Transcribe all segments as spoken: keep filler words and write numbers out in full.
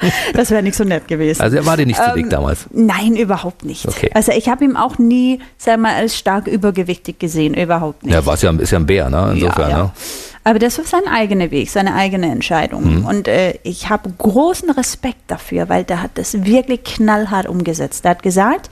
Das wäre nicht so nett gewesen. Also er war dir nicht zu ähm, dick damals? Nein, überhaupt nicht. Okay. Also ich habe ihn auch nie, sag mal, als stark übergewichtig gesehen, überhaupt nicht. Ja, war's ja, ist ja ein Bär, ne? Insofern, ja, ja. ne? Aber das war sein eigener Weg, seine eigene Entscheidung. Mhm. Und äh, ich habe großen Respekt dafür, weil der hat das wirklich knallhart umgesetzt. Der hat gesagt,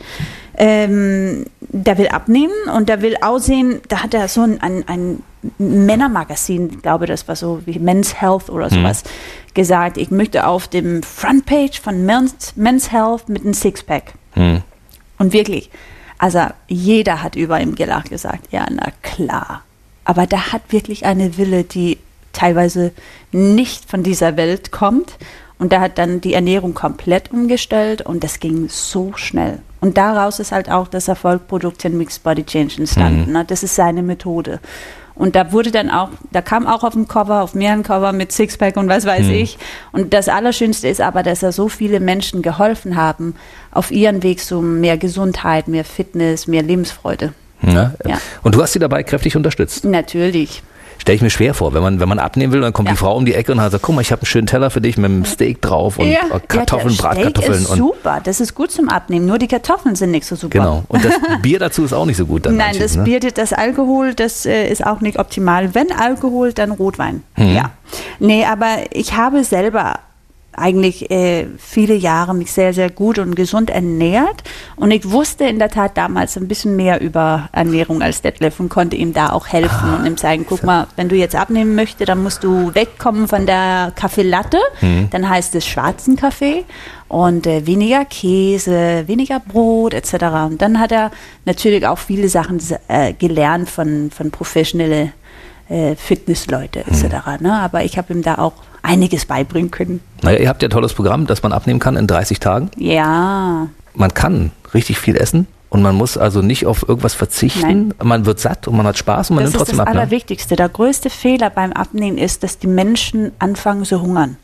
ähm, der will abnehmen und der will aussehen, da hat er so ein, ein, ein Männermagazin, ich glaube, das war so wie Men's Health oder sowas, mhm. gesagt, ich möchte auf dem Frontpage von Men's, Men's Health mit einem Sixpack. Mhm. Und wirklich, also jeder hat über ihm gelacht, gesagt, ja, na klar. Aber der hat wirklich eine Wille, die teilweise nicht von dieser Welt kommt. Und der hat dann die Ernährung komplett umgestellt und das ging so schnell. Und daraus ist halt auch das Erfolgprodukt Ten Weeks Body Change entstanden. Mhm. Ne? Das ist seine Methode. Und da wurde dann auch, da kam auch auf dem Cover, auf mehreren Cover mit Sixpack und was weiß mhm. ich. Und das Allerschönste ist aber, dass er so viele Menschen geholfen haben, auf ihren Weg zu mehr Gesundheit, mehr Fitness, mehr Lebensfreude. Ja. Ja. Und du hast sie dabei kräftig unterstützt? Natürlich. Stelle ich mir schwer vor, wenn man, wenn man abnehmen will, dann kommt ja. die Frau um die Ecke und sagt, guck mal, ich habe einen schönen Teller für dich mit einem Steak drauf und ja. Kartoffeln, ja, Bratkartoffeln. Steak ist und super, das ist gut zum Abnehmen, nur die Kartoffeln sind nicht so super. Genau, und das Bier dazu ist auch nicht so gut. Dann Nein, das ne? Bier, das Alkohol, das äh, ist auch nicht optimal. Wenn Alkohol, dann Rotwein. Hm. Ja. Nee, aber ich habe selber eigentlich äh, viele Jahre mich sehr, sehr gut und gesund ernährt und ich wusste in der Tat damals ein bisschen mehr über Ernährung als Detlef und konnte ihm da auch helfen ah, und ihm zeigen, guck mal, wenn du jetzt abnehmen möchtest, dann musst du wegkommen von der Kaffee Latte, mhm. dann heißt es schwarzen Kaffee und äh, weniger Käse, weniger Brot et cetera. Und dann hat er natürlich auch viele Sachen äh, gelernt von, von professionellen äh, Fitnessleute et cetera. Mhm. Ne? Aber ich habe ihm da auch einiges beibringen können. Naja, ihr habt ja ein tolles Programm, das man abnehmen kann in dreißig Tagen. Ja. Man kann richtig viel essen und man muss also nicht auf irgendwas verzichten. Nein. Man wird satt und man hat Spaß und man das nimmt trotzdem ab. Das ist das ne? Allerwichtigste. Der größte Fehler beim Abnehmen ist, dass die Menschen anfangen zu hungern.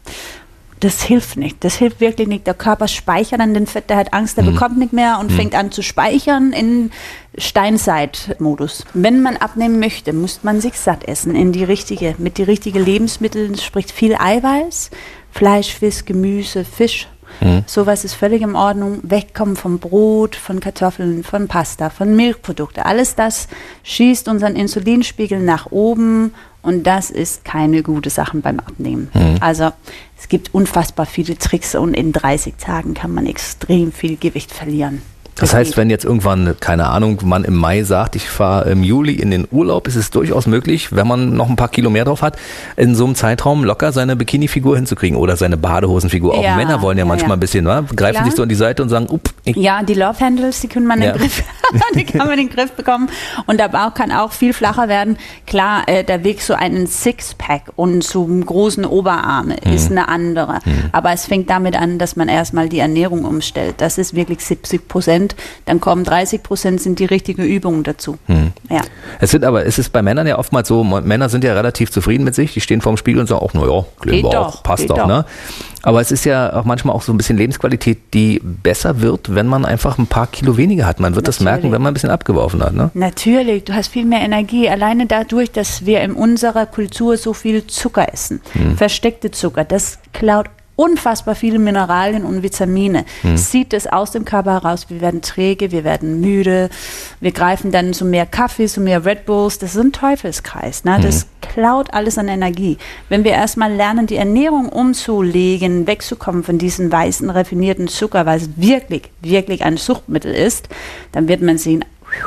Das hilft nicht. Das hilft wirklich nicht. Der Körper speichert dann den Fett, der hat Angst, der mhm. bekommt nicht mehr und mhm. fängt an zu speichern in Steinzeitmodus. Wenn man abnehmen möchte, muss man sich satt essen in die richtige, mit die richtigen Lebensmitteln, sprich viel Eiweiß, Fleisch, Fisch, Gemüse, Fisch. Mhm. Sowas ist völlig in Ordnung. Wegkommen vom Brot, von Kartoffeln, von Pasta, von Milchprodukten. Alles das schießt unseren Insulinspiegel nach oben und das ist keine gute Sache beim Abnehmen. Mhm. Also es gibt unfassbar viele Tricks und in dreißig Tagen kann man extrem viel Gewicht verlieren. Das heißt, wenn jetzt irgendwann, keine Ahnung, man im Mai sagt, ich fahre im Juli in den Urlaub, ist es durchaus möglich, wenn man noch ein paar Kilo mehr drauf hat, in so einem Zeitraum locker seine Bikini-Figur hinzukriegen oder seine Badehosenfigur. Auch ja, Männer wollen ja, ja manchmal ja. ein bisschen, ne? Greifen Klar. sich so an die Seite und sagen, up. Ich Ja, die Love Handles, die können man ja. in den Griff, die kann man in den Griff bekommen und der Bauch kann auch viel flacher werden. Klar, äh, der Weg zu einem Sixpack und zum großen Oberarme mhm. ist eine andere. Mhm. Aber es fängt damit an, dass man erstmal die Ernährung umstellt. Das ist wirklich siebzig Prozent. Dann kommen dreißig Prozent sind die richtigen Übungen dazu. Hm. Ja. Es sind aber, es ist bei Männern ja oftmals so, Männer sind ja relativ zufrieden mit sich, die stehen vorm Spiegel und sagen auch, naja, geht doch, doch, passt geht doch, doch. Ne? Aber es ist ja auch manchmal auch so ein bisschen Lebensqualität, die besser wird, wenn man einfach ein paar Kilo weniger hat. Man wird Natürlich. das merken, wenn man ein bisschen abgeworfen hat. Ne? Natürlich, du hast viel mehr Energie. Alleine dadurch, dass wir in unserer Kultur so viel Zucker essen. Hm. Versteckte Zucker, das klaut unfassbar viele Mineralien und Vitamine. Hm. Zieht es aus dem Körper heraus, wir werden träge, wir werden müde, wir greifen dann zu mehr Kaffee, zu mehr Red Bulls. Das ist ein Teufelskreis. Ne? Das hm. klaut alles an Energie. Wenn wir erstmal lernen, die Ernährung umzulegen, wegzukommen von diesem weißen, raffinierten Zucker, weil es wirklich, wirklich ein Suchtmittel ist, dann wird man sehen,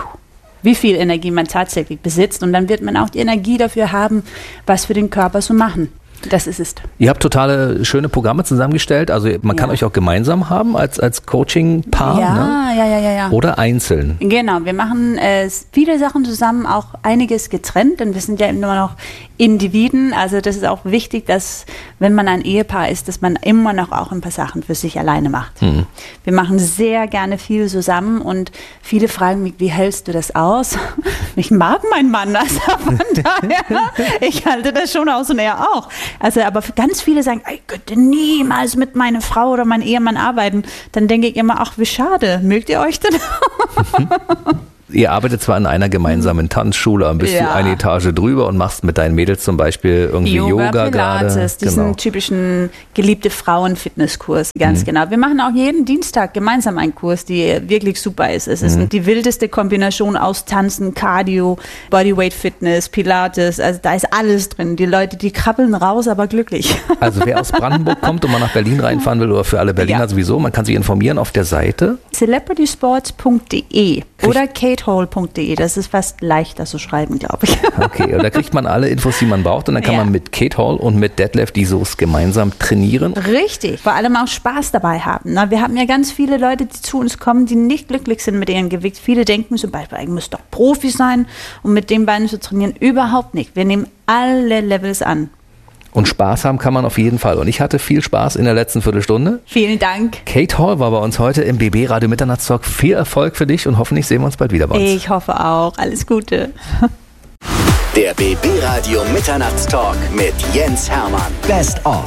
wie viel Energie man tatsächlich besitzt und dann wird man auch die Energie dafür haben, was für den Körper zu machen. Das ist es. Ihr habt totale schöne Programme zusammengestellt. Also man kann ja. euch auch gemeinsam haben als, als Coaching-Paar. Ja, ne? ja, ja, ja, ja. Oder einzeln. Genau, wir machen äh, viele Sachen zusammen, auch einiges getrennt, denn wir sind ja immer noch Individuen. Also das ist auch wichtig, dass wenn man ein Ehepaar ist, dass man immer noch auch ein paar Sachen für sich alleine macht. Mhm. Wir machen sehr gerne viel zusammen und viele fragen mich, wie hältst du das aus? Ich mag meinen Mann, also von daher, ich halte das schon aus und er auch. Also, aber ganz viele sagen, ich könnte niemals mit meiner Frau oder meinem Ehemann arbeiten. Dann denke ich immer, ach, wie schade. Mögt ihr euch denn? Ihr arbeitet zwar in einer gemeinsamen Tanzschule, aber bist Ja. du eine Etage drüber und machst mit deinen Mädels zum Beispiel irgendwie Yoga, Yoga, gerade. Pilates, diesen Genau. typischen geliebte Frauen-Fitnesskurs, ganz Mhm. genau. Wir machen auch jeden Dienstag gemeinsam einen Kurs, die wirklich super ist. Es ist Mhm. die wildeste Kombination aus Tanzen, Cardio, Bodyweight Fitness, Pilates, also da ist alles drin. Die Leute, die krabbeln raus, aber glücklich. Also wer aus Brandenburg kommt und mal nach Berlin reinfahren will oder für alle Berliner Ja. sowieso, man kann sich informieren auf der Seite. celebritysports punkt de oder kate hall punkt de, das ist fast leichter zu schreiben, glaube ich. Okay, und da kriegt man alle Infos, die man braucht und dann kann Ja. man mit Kate Hall und mit Detlef die Soos gemeinsam trainieren. Richtig, vor allem auch Spaß dabei haben. Na, wir haben ja ganz viele Leute, die zu uns kommen, die nicht glücklich sind mit ihrem Gewicht. Viele denken zum Beispiel, ich muss doch Profi sein, um mit den Beinen zu trainieren. Überhaupt nicht. Wir nehmen alle Levels an. Und Spaß haben kann man auf jeden Fall. Und ich hatte viel Spaß in der letzten Viertelstunde. Vielen Dank. Kate Hall war bei uns heute im B B Radio Mitternachtstalk. Viel Erfolg für dich und hoffentlich sehen wir uns bald wieder bei uns. Ich hoffe auch. Alles Gute. Der B B Radio Mitternachtstalk mit Jens Hermann. Best of.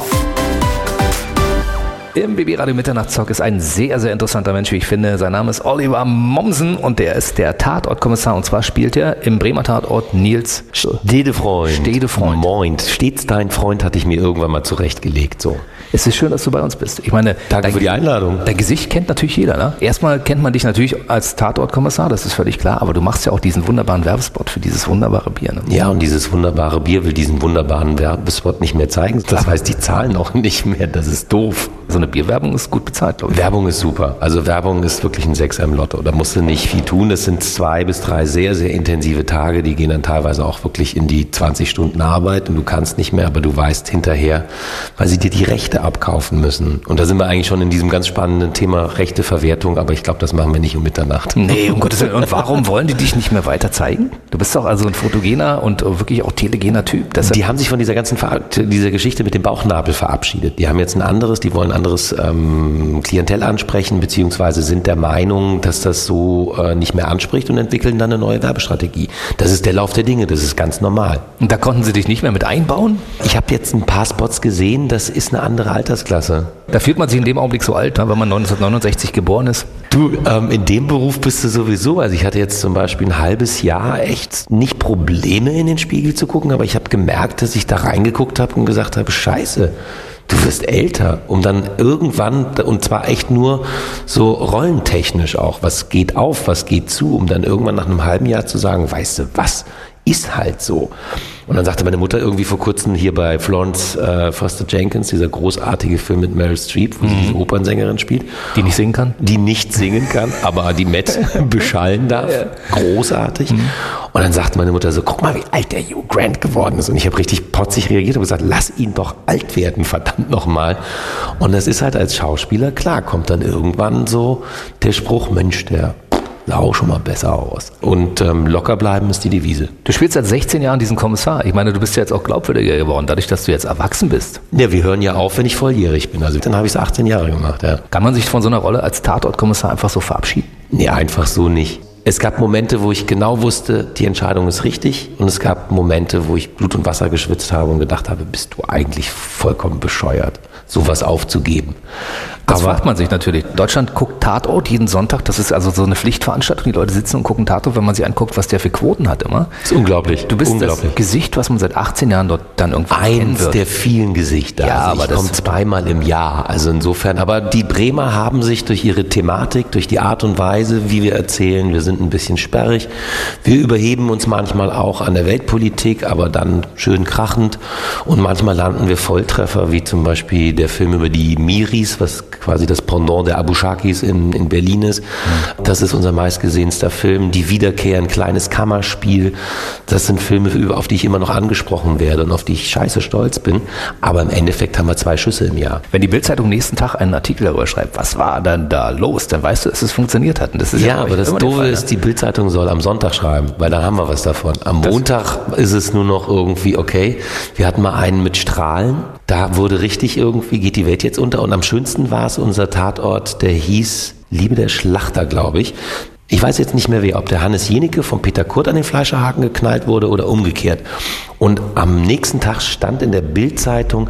Im B B Radio Mitternachtstalk ist ein sehr, sehr interessanter Mensch, wie ich finde. Sein Name ist Oliver Mommsen und der ist der Tatortkommissar. Und zwar spielt er im Bremer Tatort Nils Stedefreund. Stedefreund. Moin. Stets dein Freund hatte ich mir irgendwann mal zurechtgelegt. So. Es ist schön, dass du bei uns bist. Ich meine, Danke für die Einladung. Dein Gesicht kennt natürlich jeder. Ne? Erstmal kennt man dich natürlich als Tatortkommissar, das ist völlig klar. Aber du machst ja auch diesen wunderbaren Werbespot für dieses wunderbare Bier. Ne? Ja, und dieses wunderbare Bier will diesen wunderbaren Werbespot nicht mehr zeigen. Das heißt, die zahlen auch nicht mehr. Das ist doof. So eine Bierwerbung ist gut bezahlt, glaube ich. Werbung ist super. Also Werbung ist wirklich ein Sechser im Lotto. Da musst du nicht viel tun. Das sind zwei bis drei sehr, sehr intensive Tage. Die gehen dann teilweise auch wirklich in die zwanzig Stunden Arbeit und du kannst nicht mehr, aber du weißt hinterher, weil sie dir die Rechte abkaufen müssen. Und da sind wir eigentlich schon in diesem ganz spannenden Thema Rechteverwertung, aber ich glaube, das machen wir nicht um Mitternacht. Nee, um Gottes Willen. Und warum wollen die dich nicht mehr weiter zeigen? Du bist doch also ein fotogener und wirklich auch telegener Typ. Deshalb Die haben sich von dieser ganzen Ver dieser Geschichte mit dem Bauchnabel verabschiedet. Die haben jetzt ein anderes, die wollen ein anderes ähm, Klientel ansprechen, beziehungsweise sind der Meinung, dass das so äh, nicht mehr anspricht und entwickeln dann eine neue Werbestrategie. Das ist der Lauf der Dinge, das ist ganz normal. Und da konnten sie dich nicht mehr mit einbauen? Ich habe jetzt ein paar Spots gesehen, das ist eine andere Altersklasse. Da fühlt man sich in dem Augenblick so alt, ne, wenn man neunzehnhundertneunundsechzig geboren ist. Du, ähm, in dem Beruf bist du sowieso, also ich hatte jetzt zum Beispiel ein halbes Jahr echt nicht Probleme in den Spiegel zu gucken, aber ich habe gemerkt, dass ich da reingeguckt habe und gesagt habe, scheiße, du wirst älter, um dann irgendwann, und zwar echt nur so rollentechnisch auch, was geht auf, was geht zu, um dann irgendwann nach einem halben Jahr zu sagen, weißt du was, ist halt so. Und dann sagte meine Mutter irgendwie vor kurzem hier bei Florence äh, Foster Jenkins, dieser großartige Film mit Meryl Streep, wo sie diese Opernsängerin spielt. Die nicht singen kann? Die nicht singen kann, aber die Met beschallen darf. Großartig. Mhm. Und dann sagte meine Mutter so, guck mal, wie alt der Hugh Grant geworden ist. Und ich habe richtig potzig reagiert und gesagt, lass ihn doch alt werden, verdammt nochmal. Und das ist halt als Schauspieler, klar, kommt dann irgendwann so der Spruch, Mensch, der sah auch schon mal besser aus. Und ähm, locker bleiben ist die Devise. Du spielst seit sechzehn Jahren diesen Kommissar. Ich meine, du bist ja jetzt auch glaubwürdiger geworden, dadurch, dass du jetzt erwachsen bist. Ja, wir hören ja auf, wenn ich volljährig bin. Also dann habe ich es achtzehn Jahre gemacht, ja. Kann man sich von so einer Rolle als Tatortkommissar einfach so verabschieden? Nee, einfach so nicht. Es gab Momente, wo ich genau wusste, die Entscheidung ist richtig. Und es gab Momente, wo ich Blut und Wasser geschwitzt habe und gedacht habe, bist du eigentlich vollkommen bescheuert, sowas aufzugeben. Das Aber fragt man sich natürlich. Deutschland guckt Tatort jeden Sonntag. Das ist also so eine Pflichtveranstaltung. Die Leute sitzen und gucken Tatort, wenn man sich anguckt, was der für Quoten hat immer. das ist unglaublich. Du bist unglaublich. das Gesicht, was man seit achtzehn Jahren dort dann irgendwie kennen Eins wird. der vielen Gesichter. Ja, also aber ich das- komme zweimal im Jahr. Also insofern. Aber die Bremer haben sich durch ihre Thematik, durch die Art und Weise, wie wir erzählen, wir sind ein bisschen sperrig. Wir überheben uns manchmal auch an der Weltpolitik, aber dann schön krachend. Und manchmal landen wir Volltreffer, wie zum Beispiel der Film über die Miris, was quasi das Pendant der Abu Shakis in, in Berlin ist. Das ist unser meistgesehenster Film. Die Wiederkehr, ein kleines Kammerspiel. Das sind Filme, auf die ich immer noch angesprochen werde und auf die ich scheiße stolz bin. Aber im Endeffekt haben wir zwei Schüsse im Jahr. Wenn die Bild-Zeitung nächsten Tag einen Artikel darüber schreibt, was war dann da los, dann weißt du, dass es funktioniert hat. Und das ist Ja, bei aber euch das immer der Doofe Fall, ne? ist, die Bild-Zeitung soll am Sonntag schreiben, weil dann haben wir was davon. Am Montag ist es nur noch irgendwie, okay, wir hatten mal einen mit Strahlen, da wurde richtig irgendwie, geht die Welt jetzt unter. Und am schönsten war es unser Tatort, der hieß Liebe der Schlachter, glaube ich. Ich weiß jetzt nicht mehr wer, ob der Hannes Jenicke vom Peter Kurt an den Fleischerhaken geknallt wurde oder umgekehrt. Und am nächsten Tag stand in der Bild-Zeitung,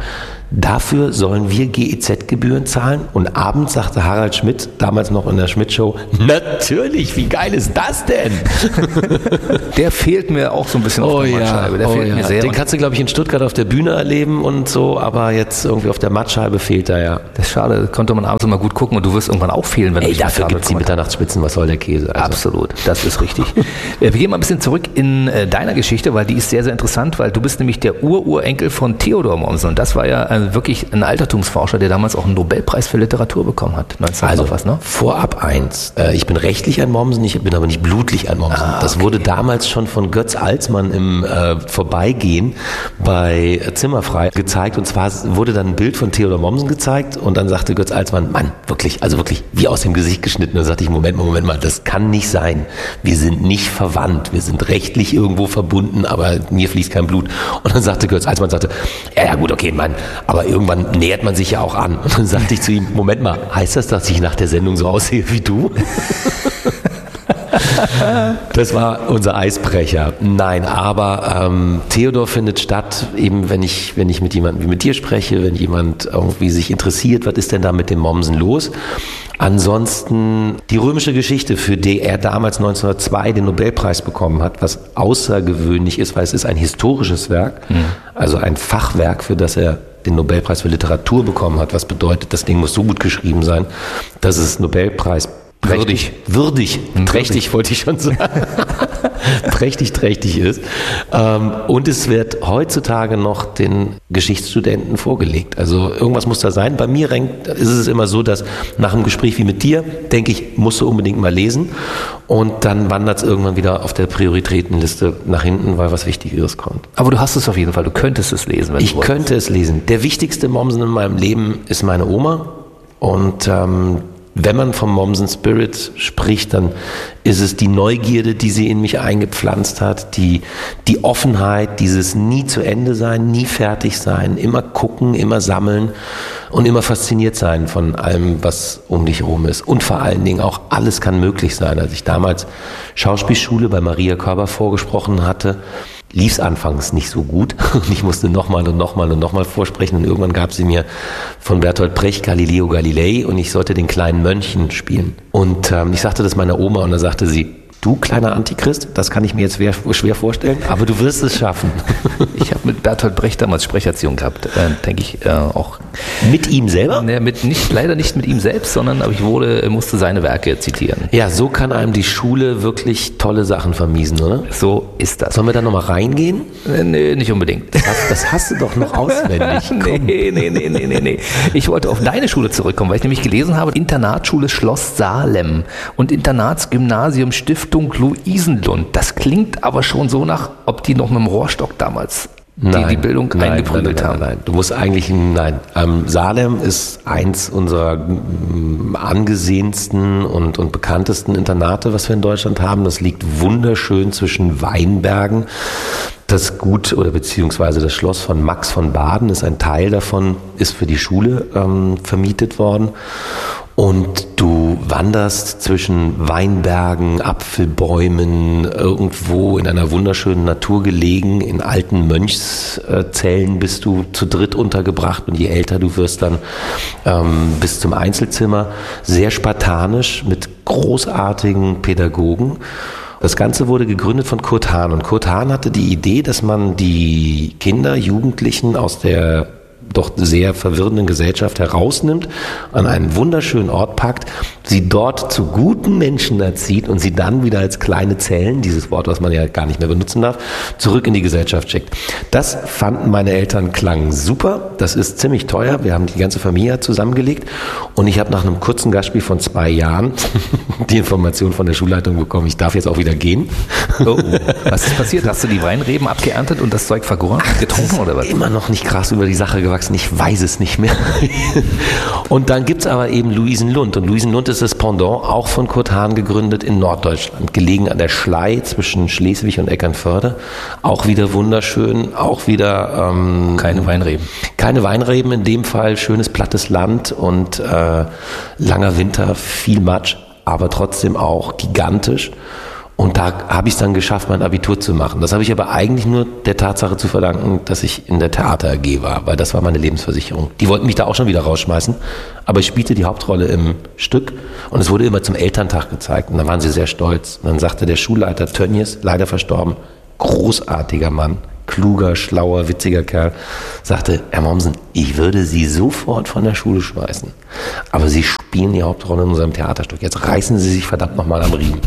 dafür sollen wir G E Z-Gebühren zahlen. Und abends sagte Harald Schmidt, damals noch in der Schmidt-Show, natürlich, wie geil ist das denn? Der fehlt mir auch so ein bisschen oh auf der ja, Mattscheibe. Der oh fehlt ja. mir sehr. Den kannst du, glaube ich, in Stuttgart auf der Bühne erleben und so, aber jetzt irgendwie auf der Mattscheibe fehlt er ja. Das ist schade, das konnte man abends immer gut gucken und du wirst irgendwann auch fehlen, wenn Ey, du dafür gibt es die Mitternachtsspitzen, was soll der Käse? Also. Absolut, das ist richtig. Wir gehen mal ein bisschen zurück in äh, deiner Geschichte, weil die ist sehr, sehr interessant, weil du bist nämlich der Ur-Urenkel von Theodor Mommsen und das war ja äh, wirklich ein Altertumsforscher, der damals auch einen Nobelpreis für Literatur bekommen hat. neunzehn Also was, ne? Vorab eins, äh, ich bin rechtlich ein Mommsen, ich bin aber nicht blutlich ein Mommsen. Ah, das okay. wurde damals schon von Götz Alsmann im äh, Vorbeigehen bei Zimmerfrei gezeigt und zwar wurde dann ein Bild von Theodor Mommsen gezeigt und dann sagte Götz Alsmann, Mann, wirklich, also wirklich wie aus dem Gesicht geschnitten. Da sagte ich, Moment mal, Moment mal, das kann nicht sein. Wir sind nicht verwandt, wir sind rechtlich irgendwo verbunden, aber mir fließt kein Blut. Und dann sagte Götz Alsmann, sagte, ja, ja gut, okay, Mann, aber irgendwann nähert man sich ja auch an. Und dann sagte ich zu ihm, Moment mal, heißt das, dass ich nach der Sendung so aussehe wie du? Das war unser Eisbrecher. Nein, aber ähm, Theodor findet statt, eben wenn ich, wenn ich mit jemandem wie mit dir spreche, wenn jemand irgendwie sich interessiert, was ist denn da mit dem Mommsen los? Ansonsten die römische Geschichte, für die er damals neunzehnhundertzwei den Nobelpreis bekommen hat, was außergewöhnlich ist, weil es ist ein historisches Werk, mhm. also ein Fachwerk, für das er den Nobelpreis für Literatur bekommen hat, was bedeutet, das Ding muss so gut geschrieben sein, dass es Nobelpreis Würdig. Würdig. Trächtig wollte ich schon sagen. Prächtig, trächtig ist. Und es wird heutzutage noch den Geschichtsstudenten vorgelegt. Also irgendwas muss da sein. Bei mir ist es immer so, dass nach einem Gespräch wie mit dir, denke ich, musst du unbedingt mal lesen. Und dann wandert es irgendwann wieder auf der Prioritätenliste nach hinten, weil was Wichtigeres kommt. Aber du hast es auf jeden Fall, du könntest es lesen, wenn ich du wolltest. Ich könnte es lesen. Der wichtigste Mommsen in meinem Leben ist meine Oma. Und ähm, wenn man vom Mommsen Spirit spricht, dann ist es die Neugierde, die sie in mich eingepflanzt hat, die, die Offenheit, dieses nie zu Ende sein, nie fertig sein, immer gucken, immer sammeln und immer fasziniert sein von allem, was um dich herum ist. Und vor allen Dingen auch, alles kann möglich sein. Als ich damals Schauspielschule bei Maria Körber vorgesprochen hatte, lief es anfangs nicht so gut und ich musste nochmal und nochmal und nochmal vorsprechen und irgendwann gab sie mir von Bertolt Brecht Galileo Galilei und ich sollte den kleinen Mönchen spielen und ähm, ich sagte das meiner Oma und da sagte sie, du kleiner Antichrist, das kann ich mir jetzt schwer, schwer vorstellen, aber du wirst es schaffen. Ich habe mit Bertolt Brecht damals Sprecherziehung gehabt, äh, denke ich äh, auch. Mit ihm selber? Ne, mit nicht, leider nicht mit ihm selbst, sondern aber ich wurde, musste seine Werke zitieren. Ja, so kann einem die Schule wirklich tolle Sachen vermiesen, oder? So ist das. Sollen wir da nochmal reingehen? Äh, nee, nicht unbedingt. Das, das hast du doch noch auswendig. nee, nee, nee, nee, nee, nee. Ich wollte auf deine Schule zurückkommen, weil ich nämlich gelesen habe, Internatsschule Schloss Salem und Internatsgymnasium Stiftung Luisenlund. Das klingt aber schon so nach, ob die noch mit dem Rohrstock damals nein, die, die Bildung nein, eingeprügelt nein, nein, haben. Nein, nein, du musst eigentlich, nein. Ähm, Salem ist eins unserer ähm, angesehensten und, und bekanntesten Internate, was wir in Deutschland haben. Das liegt wunderschön zwischen Weinbergen. Das Gut oder beziehungsweise das Schloss von Max von Baden ist ein Teil davon, ist für die Schule ähm, vermietet worden. Und du wanderst zwischen Weinbergen, Apfelbäumen, irgendwo in einer wunderschönen Natur gelegen. In alten Mönchszellen bist du zu dritt untergebracht und je älter du wirst, dann ähm, bis zum Einzelzimmer. Sehr spartanisch mit großartigen Pädagogen. Das Ganze wurde gegründet von Kurt Hahn und Kurt Hahn hatte die Idee, dass man die Kinder, Jugendlichen aus der doch sehr verwirrenden Gesellschaft herausnimmt, an einen wunderschönen Ort packt, sie dort zu guten Menschen erzieht und sie dann wieder als kleine Zellen, dieses Wort, was man ja gar nicht mehr benutzen darf, zurück in die Gesellschaft schickt. Das fanden meine Eltern klang super, das ist ziemlich teuer, wir haben die ganze Familie zusammengelegt und ich habe nach einem kurzen Gastspiel von zwei Jahren die Information von der Schulleitung bekommen, ich darf jetzt auch wieder gehen. Oh, was ist passiert? Hast du die Weinreben abgeerntet und das Zeug vergoren, getrunken oder was? Immer noch nicht krass über die Sache gewachsen. Ich weiß es nicht mehr. Und dann gibt es aber eben Luisenlund. Und Luisenlund ist das Pendant, auch von Kurt Hahn gegründet in Norddeutschland, gelegen an der Schlei zwischen Schleswig und Eckernförde. Auch wieder wunderschön, auch wieder... Ähm, keine Weinreben. Keine Weinreben, in dem Fall schönes plattes Land und äh, langer Winter, viel Matsch, aber trotzdem auch gigantisch. Und da habe ich es dann geschafft, mein Abitur zu machen. Das habe ich aber eigentlich nur der Tatsache zu verdanken, dass ich in der Theater A G war, weil das war meine Lebensversicherung. Die wollten mich da auch schon wieder rausschmeißen, aber ich spielte die Hauptrolle im Stück und es wurde immer zum Elterntag gezeigt und da waren sie sehr stolz. Und dann sagte der Schulleiter Tönnies, leider verstorben, großartiger Mann, kluger, schlauer, witziger Kerl, sagte, Herr Mommsen, ich würde Sie sofort von der Schule schmeißen, aber Sie spielen die Hauptrolle in unserem Theaterstück. Jetzt reißen Sie sich verdammt nochmal am Riemen.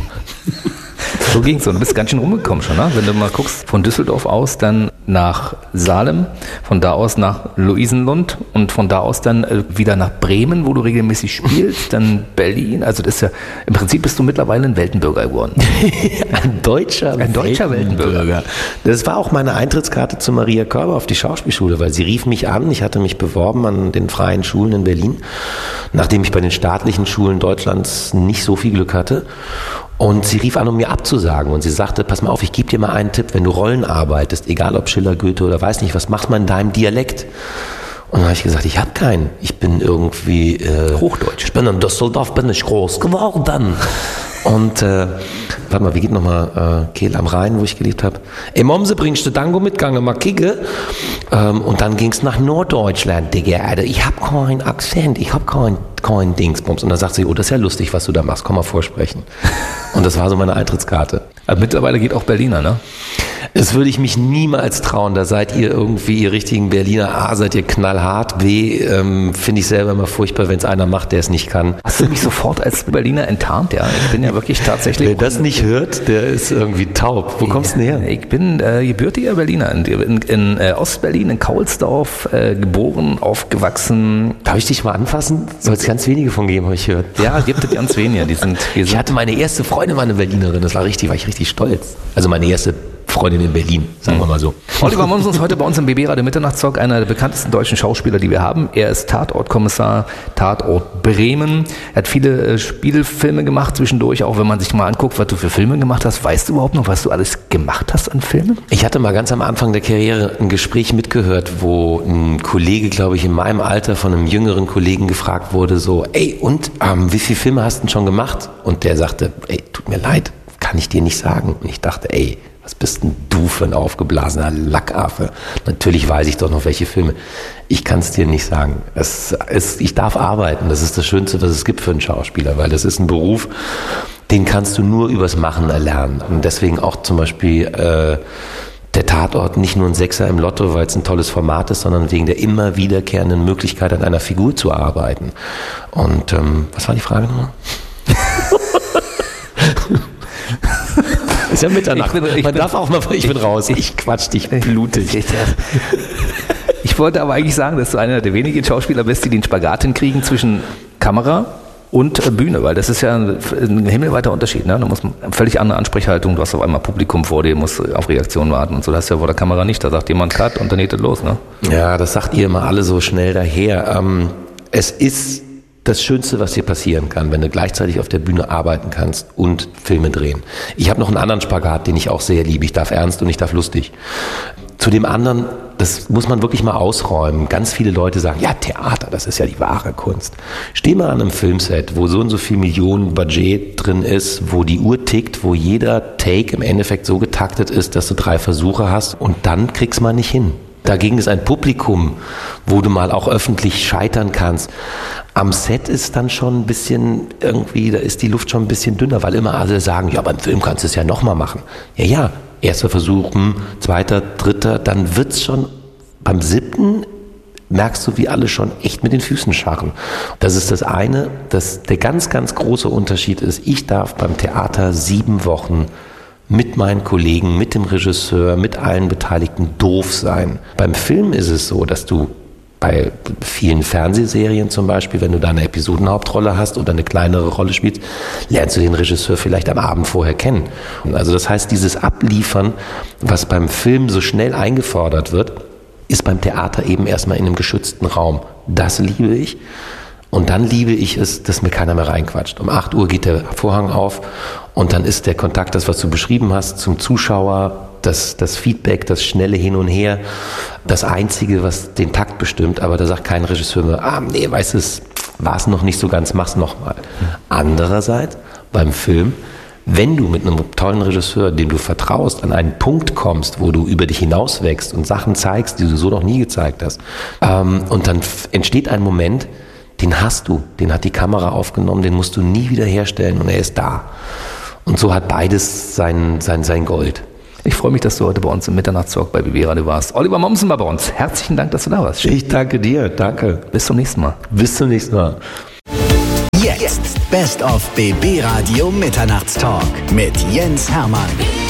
So ging's so. Du bist ganz schön rumgekommen schon, ne? Wenn du mal guckst, von Düsseldorf aus dann nach Salem, von da aus nach Luisenlund und von da aus dann äh, wieder nach Bremen, wo du regelmäßig spielst, dann Berlin. Also das ist ja, im Prinzip bist du mittlerweile ein Weltenbürger geworden. ein deutscher, ein deutscher Weltenbürger. Weltenbürger. Das war auch meine Eintrittskarte zu Maria Körber auf die Schauspielschule, weil sie rief mich an, ich hatte mich beworben an den freien Schulen in Berlin, nachdem ich bei den staatlichen Schulen Deutschlands nicht so viel Glück hatte. Und sie rief an, um mir abzusagen. Und sie sagte, pass mal auf, ich gebe dir mal einen Tipp, wenn du Rollen arbeitest, egal ob Schiller, Goethe oder weiß nicht, was macht man in deinem Dialekt? Und dann habe ich gesagt, ich habe keinen. Ich bin irgendwie... Äh, Hochdeutsch. Ich bin in Düsseldorf, bin ich groß geworden. Und, äh, warte mal, wie geht nochmal äh, Kehl am Rhein, wo ich gelebt habe? Ey, Momse, bringst du Tango mitgegangen, mal kicke? Ähm, und dann ging's nach Norddeutschland, Digga. Alter, ich hab keinen Akzent, ich hab keinen kein Dingsbums. Und dann sagt sie, oh, das ist ja lustig, was du da machst, komm mal vorsprechen. Und das war so meine Eintrittskarte. Aber mittlerweile geht auch Berliner, ne? Das würde ich mich niemals trauen. Da seid ihr irgendwie, ihr richtigen Berliner. A, seid ihr knallhart. B, ähm, finde ich selber immer furchtbar, wenn es einer macht, der es nicht kann. Hast du mich sofort als Berliner enttarnt? Ja, ich bin ja wirklich tatsächlich... Wer das nicht hört, der ist irgendwie taub. Wo kommst du denn her? Ich bin äh, gebürtiger Berliner. In, in, in äh, Ostberlin, in Kaulsdorf, äh, geboren, aufgewachsen. Darf ich dich mal anfassen? Soll es ganz wenige von geben, habe ich gehört. Ja, gibt es ganz wenige. Die sind, die sind ich hatte meine erste Freundin, meine Berlinerin. Das war richtig, war ich richtig stolz. Also meine erste Freundin in Berlin, sagen wir mal so. Oliver Mommsen ist heute bei uns im B B-Radio Mitternachtstalk, einer der bekanntesten deutschen Schauspieler, die wir haben. Er ist Tatortkommissar, Tatort Bremen. Er hat viele äh, Spielfilme gemacht zwischendurch, auch wenn man sich mal anguckt, was du für Filme gemacht hast. Weißt du überhaupt noch, was du alles gemacht hast an Filmen? Ich hatte mal ganz am Anfang der Karriere ein Gespräch mitgehört, wo ein Kollege, glaube ich, in meinem Alter von einem jüngeren Kollegen gefragt wurde, so, ey, und ähm, wie viele Filme hast du denn schon gemacht? Und der sagte, ey, tut mir leid, kann ich dir nicht sagen. Und ich dachte, ey, was bist denn du für ein aufgeblasener Lackaffe? Natürlich weiß ich doch noch, welche Filme. Ich kann es dir nicht sagen. Es, es, ich darf arbeiten. Das ist das Schönste, was es gibt für einen Schauspieler, weil das ist ein Beruf, den kannst du nur übers Machen erlernen. Und deswegen auch zum Beispiel äh, der Tatort nicht nur ein Sechser im Lotto, weil es ein tolles Format ist, sondern wegen der immer wiederkehrenden Möglichkeit, an einer Figur zu arbeiten. Und ähm, was war die Frage nochmal? Ist ja Mitternacht. Ich bin, ich Man bin, darf auch mal, ich bin raus. Ich quatsch dich blutig. Ich wollte aber eigentlich sagen, dass du einer der wenigen Schauspieler bist, die den Spagat hinkriegen zwischen Kamera und Bühne, weil das ist ja ein, ein himmelweiter Unterschied. Ne? Du musst eine völlig andere Ansprechhaltung, du hast auf einmal Publikum vor dir, musst auf Reaktionen warten und so. Das ist ja vor der Kamera nicht. Da sagt jemand Cut und dann geht es los. Ne? Ja, das sagt ihr immer alle so schnell daher. Ähm, es ist das Schönste, was dir passieren kann, wenn du gleichzeitig auf der Bühne arbeiten kannst und Filme drehen. Ich habe noch einen anderen Spagat, den ich auch sehr liebe. Ich darf ernst und ich darf lustig. Zu dem anderen, das muss man wirklich mal ausräumen. Ganz viele Leute sagen, ja, Theater, das ist ja die wahre Kunst. Steh mal an einem Filmset, wo so und so viel Millionen Budget drin ist, wo die Uhr tickt, wo jeder Take im Endeffekt so getaktet ist, dass du drei Versuche hast und dann kriegst du mal nicht hin. Dagegen ist ein Publikum, wo du mal auch öffentlich scheitern kannst. Am Set ist dann schon ein bisschen irgendwie, da ist die Luft schon ein bisschen dünner, weil immer alle sagen, ja, beim Film kannst du es ja nochmal machen. Ja, ja, erster Versuch, hm, zweiter, dritter, dann wird's schon beim siebten, merkst du, wie alle schon echt mit den Füßen scharren. Das ist das eine. Das, der ganz, ganz große Unterschied ist, ich darf beim Theater sieben Wochen mit meinen Kollegen, mit dem Regisseur, mit allen Beteiligten doof sein. Beim Film ist es so, dass du bei vielen Fernsehserien zum Beispiel, wenn du da eine Episodenhauptrolle hast oder eine kleinere Rolle spielst, lernst du den Regisseur vielleicht am Abend vorher kennen. Also das heißt, dieses Abliefern, was beim Film so schnell eingefordert wird, ist beim Theater eben erstmal in einem geschützten Raum. Das liebe ich. Und dann liebe ich es, dass mir keiner mehr reinquatscht. Um acht Uhr geht der Vorhang auf und dann ist der Kontakt, das was du beschrieben hast, zum Zuschauer, das, das Feedback, das schnelle Hin und Her, das Einzige, was den Takt bestimmt. Aber da sagt kein Regisseur mehr, ah nee, weißt du, war es noch nicht so ganz, mach's nochmal. Andererseits, beim Film wenn du mit einem tollen Regisseur, dem du vertraust, an einen Punkt kommst, wo du über dich hinauswächst und Sachen zeigst, die du so noch nie gezeigt hast, ähm, und dann f- entsteht ein Moment, den hast du, den hat die Kamera aufgenommen, den musst du nie wieder herstellen und er ist da. Und so hat beides sein, sein, sein Gold. Ich freue mich, dass du heute bei uns im Mitternachtstalk bei B B Radio warst. Oliver Mommsen war bei uns. Herzlichen Dank, dass du da warst. Ich danke dir, danke. Bis zum nächsten Mal. Bis zum nächsten Mal. Jetzt Best of B B Radio Mitternachtstalk mit Jens Hermann.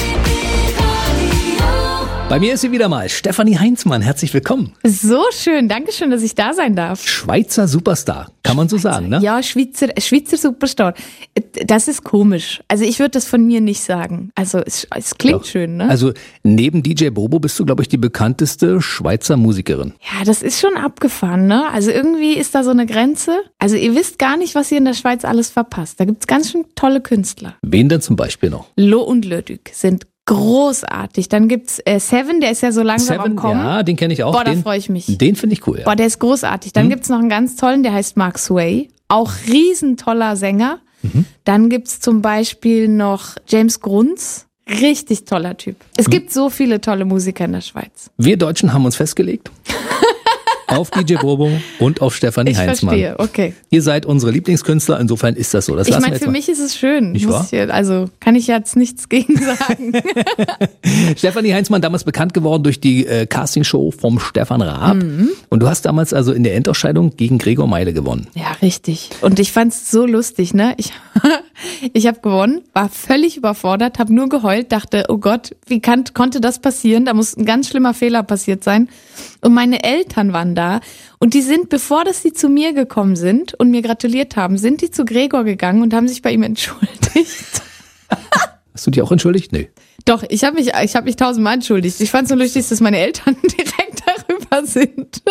Bei mir ist sie wieder mal, Stefanie Heinzmann. Herzlich willkommen. So schön, danke schön, dass ich da sein darf. Schweizer Superstar, kann man so sagen, ne? Ja, Schweizer, Schweizer Superstar. Das ist komisch. Also ich würde das von mir nicht sagen. Also es, es klingt Doch. schön, ne? Also neben D J Bobo bist du, glaube ich, die bekannteste Schweizer Musikerin. Ja, das ist schon abgefahren, ne? Also irgendwie ist da so eine Grenze. Also ihr wisst gar nicht, was ihr in der Schweiz alles verpasst. Da gibt's ganz schön tolle Künstler. Wen denn zum Beispiel noch? Lo und Lödük sind großartig. Dann gibt's äh, Seven, der ist ja so langsam am Seven, Kommen. ja, den kenne ich auch. Boah, da den, freue ich mich. Den finde ich cool, ja. Boah, der ist großartig. Dann Mhm. gibt's noch einen ganz tollen, der heißt Mark Sway. Auch riesentoller Sänger. Mhm. Dann gibt's zum Beispiel noch James Grunz. Richtig toller Typ. Es gibt so viele tolle Musiker in der Schweiz. Wir Deutschen haben uns festgelegt auf D J Bobo und auf Stefanie Ich Heinzmann. verstehe, okay. Ihr seid unsere Lieblingskünstler, insofern ist das so. Das Ich lassen meine, wir jetzt für mal. mich ist es schön. Nicht Muss wahr? ich, jetzt- also kann ich jetzt nichts gegen sagen. Stefanie Heinzmann, damals bekannt geworden durch die äh, Castingshow vom Stefan Raab. Mhm. Und du hast damals also in der Endausscheidung gegen Gregor Meile gewonnen. Ja, richtig. Und ich fand's so lustig, ne? Ich, ich habe gewonnen, war völlig überfordert, habe nur geheult, dachte, oh Gott, wie kann, konnte das passieren? Da muss ein ganz schlimmer Fehler passiert sein. Und meine Eltern waren da und die sind, bevor dass sie zu mir gekommen sind und mir gratuliert haben, sind die zu Gregor gegangen und haben sich bei ihm entschuldigt. Hast du dich auch entschuldigt? Nee. Doch, ich habe mich, ich habe mich tausendmal entschuldigt. Ich fand's so lustig, dass meine Eltern direkt darüber sind.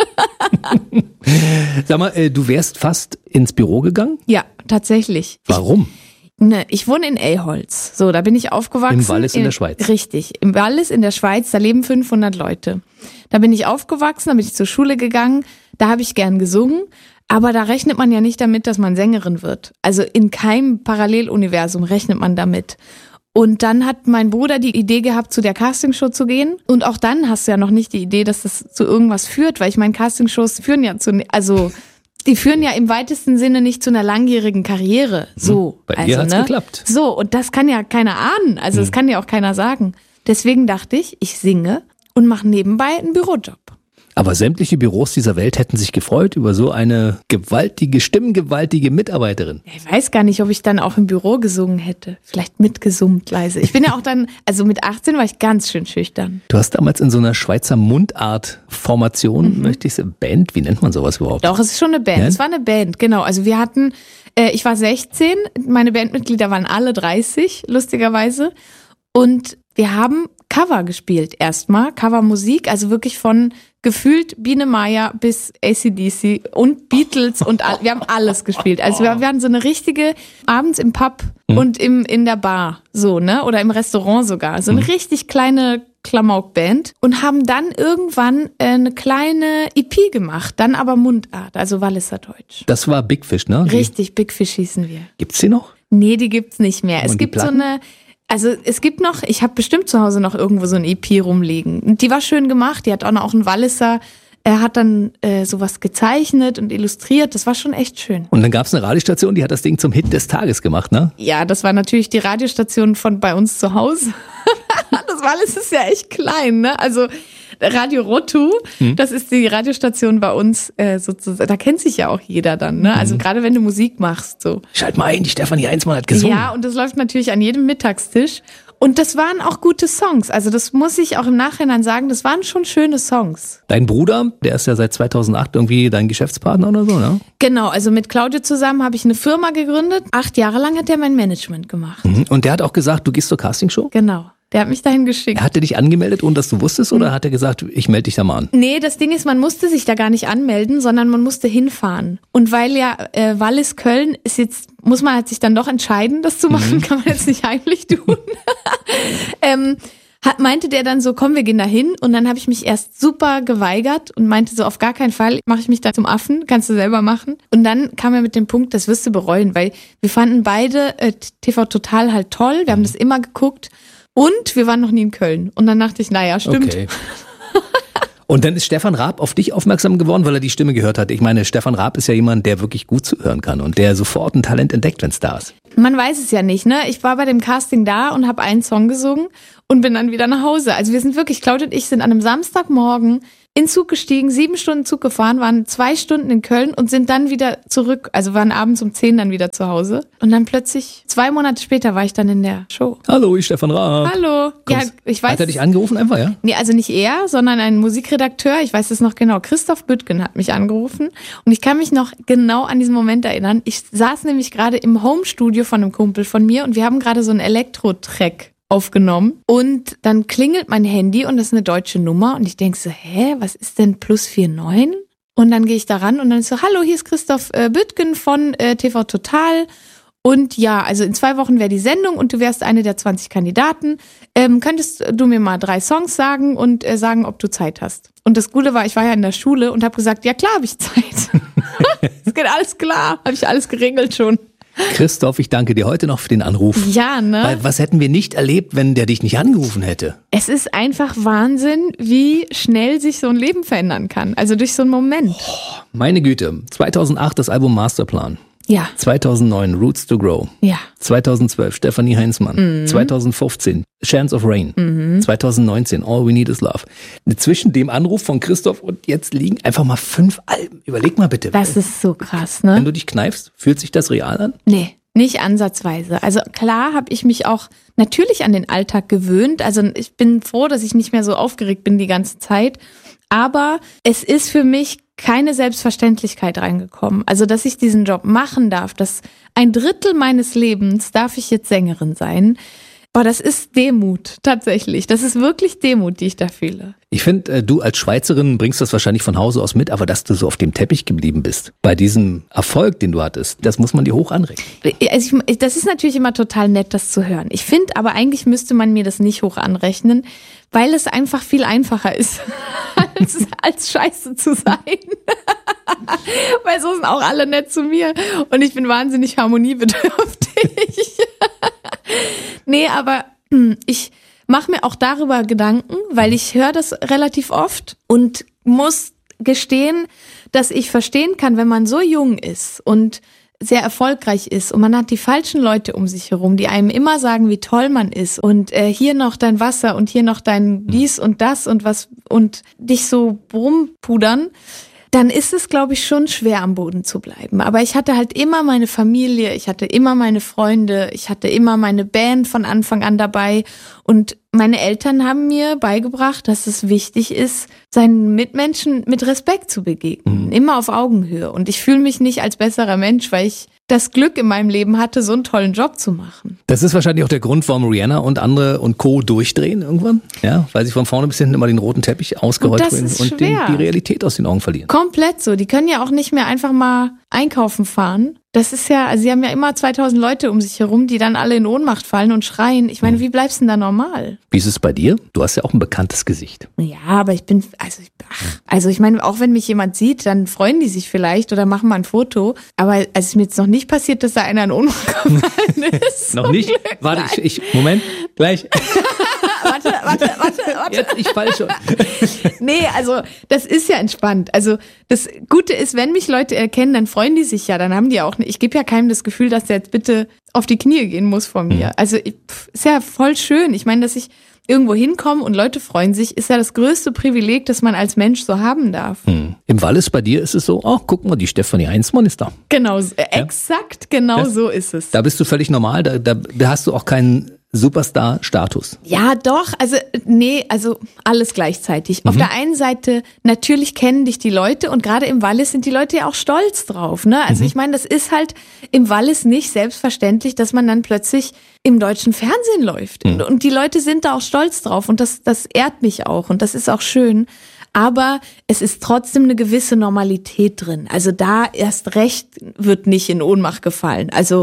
Sag mal, äh, du wärst fast ins Büro gegangen? Ja, tatsächlich. Warum? Ne, ich wohne in Elholz. So, da bin ich aufgewachsen. Im Wallis in der Schweiz. Richtig. Im Wallis in der Schweiz, da leben fünfhundert Leute. Da bin ich aufgewachsen, da bin ich zur Schule gegangen, da habe ich gern gesungen, aber da rechnet man ja nicht damit, dass man Sängerin wird. Also in keinem Paralleluniversum rechnet man damit. Und dann hat mein Bruder die Idee gehabt, zu der Castingshow zu gehen. Und auch dann hast du ja noch nicht die Idee, dass das zu irgendwas führt, weil ich meine, Castingshows führen ja zu, also die führen ja im weitesten Sinne nicht zu einer langjährigen Karriere. So. Bei also, dir hat's ne? geklappt. So, und das kann ja keiner ahnen. Also das kann ja auch keiner sagen. Deswegen dachte ich, ich singe und mache nebenbei einen Bürojob. Aber sämtliche Büros dieser Welt hätten sich gefreut über so eine gewaltige, stimmgewaltige Mitarbeiterin. Ich weiß gar nicht, ob ich dann auch im Büro gesungen hätte. Vielleicht mitgesummt leise. Ich bin ja auch dann, also mit achtzehn war ich ganz schön schüchtern. Du hast damals in so einer Schweizer Mundart-Formation, Mhm. möchte ich sagen, Band, wie nennt man sowas überhaupt? Doch, es ist schon eine Band. Ja? Es war eine Band, genau. Also wir hatten, äh, ich war sechzehn, meine Bandmitglieder waren alle dreißig, lustigerweise. Und wir haben Cover gespielt erstmal, Covermusik, also wirklich von gefühlt Biene Meier bis A C D C und Beatles und all, wir haben alles gespielt. Also wir, wir hatten so eine richtige, abends im Pub und im in der Bar, so, ne? Oder im Restaurant sogar. So eine richtig kleine Klamauk-Band und haben dann irgendwann äh, eine kleine E P gemacht, dann aber Mundart, also Walliser Deutsch. Das war Big Fish, ne? Die- Richtig, Big Fish hießen wir. Gibt's die noch? Nee, die gibt's nicht mehr. Es Und die gibt so Platten? eine, also es gibt noch, ich habe bestimmt zu Hause noch irgendwo so ein E P rumliegen. Und die war schön gemacht, die hat auch noch auch einen Walliser, er hat dann äh, sowas gezeichnet und illustriert, das war schon echt schön. Und dann gab's eine Radiostation, die hat das Ding zum Hit des Tages gemacht, ne? Ja, das war natürlich die Radiostation von bei uns zu Hause. Das Wallis ist ja echt klein, ne? Also Radio Rotu, Hm. das ist die Radiostation bei uns äh, sozusagen, da kennt sich ja auch jeder dann, ne? Also gerade wenn du Musik machst, so. Schalt mal ein, die Stefanie Heinzmann hat gesungen. Ja, und das läuft natürlich an jedem Mittagstisch. Und das waren auch gute Songs. Also das muss ich auch im Nachhinein sagen, das waren schon schöne Songs. Dein Bruder, der ist ja seit zweitausendacht irgendwie dein Geschäftspartner oder so, ne? Genau, also mit Claudio zusammen habe ich eine Firma gegründet. Acht Jahre lang hat er mein Management gemacht. Mhm. Und der hat auch gesagt, du gehst zur Castingshow? Genau, der hat mich dahin geschickt. Hat er dich angemeldet, ohne dass du wusstest, oder hat er gesagt, ich melde dich da mal an? Nee, das Ding ist, man musste sich da gar nicht anmelden, sondern man musste hinfahren. Und weil ja äh, Wallis Köln ist jetzt, muss man halt sich dann doch entscheiden, das zu machen, kann man jetzt nicht heimlich tun. ähm, hat, meinte der dann so, komm, wir gehen da hin. Und dann habe ich mich erst super geweigert und meinte so, auf gar keinen Fall mache ich mich da zum Affen, kannst du selber machen. Und dann kam er mit dem Punkt, das wirst du bereuen, weil wir fanden beide äh, T V Total halt toll, wir haben das immer geguckt und wir waren noch nie in Köln. Und dann dachte ich, naja, stimmt. Okay. Und dann ist Stefan Raab auf dich aufmerksam geworden, weil er die Stimme gehört hat. Ich meine, Stefan Raab ist ja jemand, der wirklich gut zuhören kann und der sofort ein Talent entdeckt, wenn es da ist. Man weiß es ja nicht, ne? Ich war bei dem Casting da und habe einen Song gesungen und bin dann wieder nach Hause. Also wir sind wirklich, Claudia und ich sind an einem Samstagmorgen in Zug gestiegen, sieben Stunden Zug gefahren, waren zwei Stunden in Köln und sind dann wieder zurück, also waren abends um zehn dann wieder zu Hause. Und dann plötzlich, zwei Monate später war ich dann in der Show. Hallo, ich Stefan Raab. Hallo. Ja, ich weiß. Hat er dich angerufen einfach, ja? Nee, also nicht er, sondern ein Musikredakteur, ich weiß es noch genau, Christoph Büttgen hat mich angerufen und ich kann mich noch genau an diesen Moment erinnern. Ich saß nämlich gerade im Homestudio von einem Kumpel von mir und wir haben gerade so einen Elektro-Track aufgenommen und dann klingelt mein Handy und das ist eine deutsche Nummer und ich denke so, hä, was ist denn plus vier neun? Und dann gehe ich da ran und dann ist so, hallo, hier ist Christoph äh, Büttgen von äh, T V Total und ja, also in zwei Wochen wäre die Sendung und du wärst eine der zwanzig Kandidaten. Ähm, könntest du mir mal drei Songs sagen und äh, sagen, ob du Zeit hast? Und das Gute war, ich war ja in der Schule und habe gesagt, ja klar habe ich Zeit. Es geht alles klar, habe ich alles geregelt schon. Christoph, ich danke dir heute noch für den Anruf. Ja, ne? Weil was hätten wir nicht erlebt, wenn der dich nicht angerufen hätte? Es ist einfach Wahnsinn, wie schnell sich so ein Leben verändern kann. Also durch so einen Moment. Oh, meine Güte. zweitausendacht das Album Masterplan. Ja. zweitausendneun Roots to Grow. Ja. zweitausendzwölf Stefanie Heinzmann. Mhm. zweitausendfünfzehn Chance of Rain. Mhm. zweitausendneunzehn All We Need Is Love. Zwischen dem Anruf von Christoph und jetzt liegen einfach mal fünf Alben. Überleg mal bitte. Das ist so krass, ne? Wenn du dich kneifst, fühlt sich das real an? Nee, nicht ansatzweise. Also klar habe ich mich auch natürlich an den Alltag gewöhnt. Also ich bin froh, dass ich nicht mehr so aufgeregt bin die ganze Zeit. Aber es ist für mich keine Selbstverständlichkeit reingekommen. Also, dass ich diesen Job machen darf, dass ein Drittel meines Lebens darf ich jetzt Sängerin sein. Boah, das ist Demut, tatsächlich. Das ist wirklich Demut, die ich da fühle. Ich finde, du als Schweizerin bringst das wahrscheinlich von Hause aus mit, aber dass du so auf dem Teppich geblieben bist, bei diesem Erfolg, den du hattest, das muss man dir hoch anrechnen. Also ich, das ist natürlich immer total nett, das zu hören. Ich finde aber eigentlich müsste man mir das nicht hoch anrechnen, weil es einfach viel einfacher ist, als, als scheiße zu sein. Weil so sind auch alle nett zu mir und ich bin wahnsinnig harmoniebedürftig. Nee, aber ich mache mir auch darüber Gedanken, weil ich höre das relativ oft und muss gestehen, dass ich verstehen kann, wenn man so jung ist und sehr erfolgreich ist und man hat die falschen Leute um sich herum, die einem immer sagen, wie toll man ist und äh, hier noch dein Wasser und hier noch dein dies und das und was und dich so rumpudern, dann ist es, glaube ich, schon schwer am Boden zu bleiben. Aber ich hatte halt immer meine Familie, ich hatte immer meine Freunde, ich hatte immer meine Band von Anfang an dabei und meine Eltern haben mir beigebracht, dass es wichtig ist, seinen Mitmenschen mit Respekt zu begegnen, mhm. immer auf Augenhöhe. Und ich fühle mich nicht als besserer Mensch, weil ich das Glück in meinem Leben hatte, so einen tollen Job zu machen. Das ist wahrscheinlich auch der Grund, warum Rihanna und andere und Co. durchdrehen irgendwann. Ja, weil sie von vorne bis hinten immer den roten Teppich ausgerollt werden und, und den, die Realität aus den Augen verlieren. Komplett so. Die können ja auch nicht mehr einfach mal einkaufen fahren. Das ist ja, also sie haben ja immer zweitausend Leute um sich herum, die dann alle in Ohnmacht fallen und schreien. Ich meine, wie bleibst du denn da normal? Wie ist es bei dir? Du hast ja auch ein bekanntes Gesicht. Ja, aber ich bin, also, ach, also ich meine, auch wenn mich jemand sieht, dann freuen die sich vielleicht oder machen mal ein Foto. Aber es ist mir jetzt noch nicht passiert, dass da einer in Ohnmacht gefallen ist. Noch nicht? Glück. Warte, ich, ich, Moment, gleich. warte, warte, warte, warte. Jetzt, ich fall schon. Nee, also das ist ja entspannt. Also das Gute ist, wenn mich Leute erkennen, dann freuen die sich ja. Dann haben die auch, ich gebe ja keinem das Gefühl, dass der jetzt bitte auf die Knie gehen muss vor mir. Mhm. Also pff, ist ja voll schön. Ich meine, dass ich irgendwo hinkomme und Leute freuen sich, ist ja das größte Privileg, das man als Mensch so haben darf. Mhm. Im Wallis bei dir ist es so, oh, guck mal, die Stefanie Heinzmann ist da. Genau, äh, ja? Exakt genau das, so ist es. Da bist du völlig normal, da, da, da hast du auch keinen Superstar-Status. Ja, doch, also nee, also alles gleichzeitig. Mhm. Auf der einen Seite, natürlich kennen dich die Leute und gerade im Wallis sind die Leute ja auch stolz drauf, ne? Also mhm. ich meine, das ist halt im Wallis nicht selbstverständlich, dass man dann plötzlich im deutschen Fernsehen läuft. Mhm. Und die Leute sind da auch stolz drauf und das, das ehrt mich auch und das ist auch schön. Aber es ist trotzdem eine gewisse Normalität drin. Also da erst recht wird nicht in Ohnmacht gefallen. Also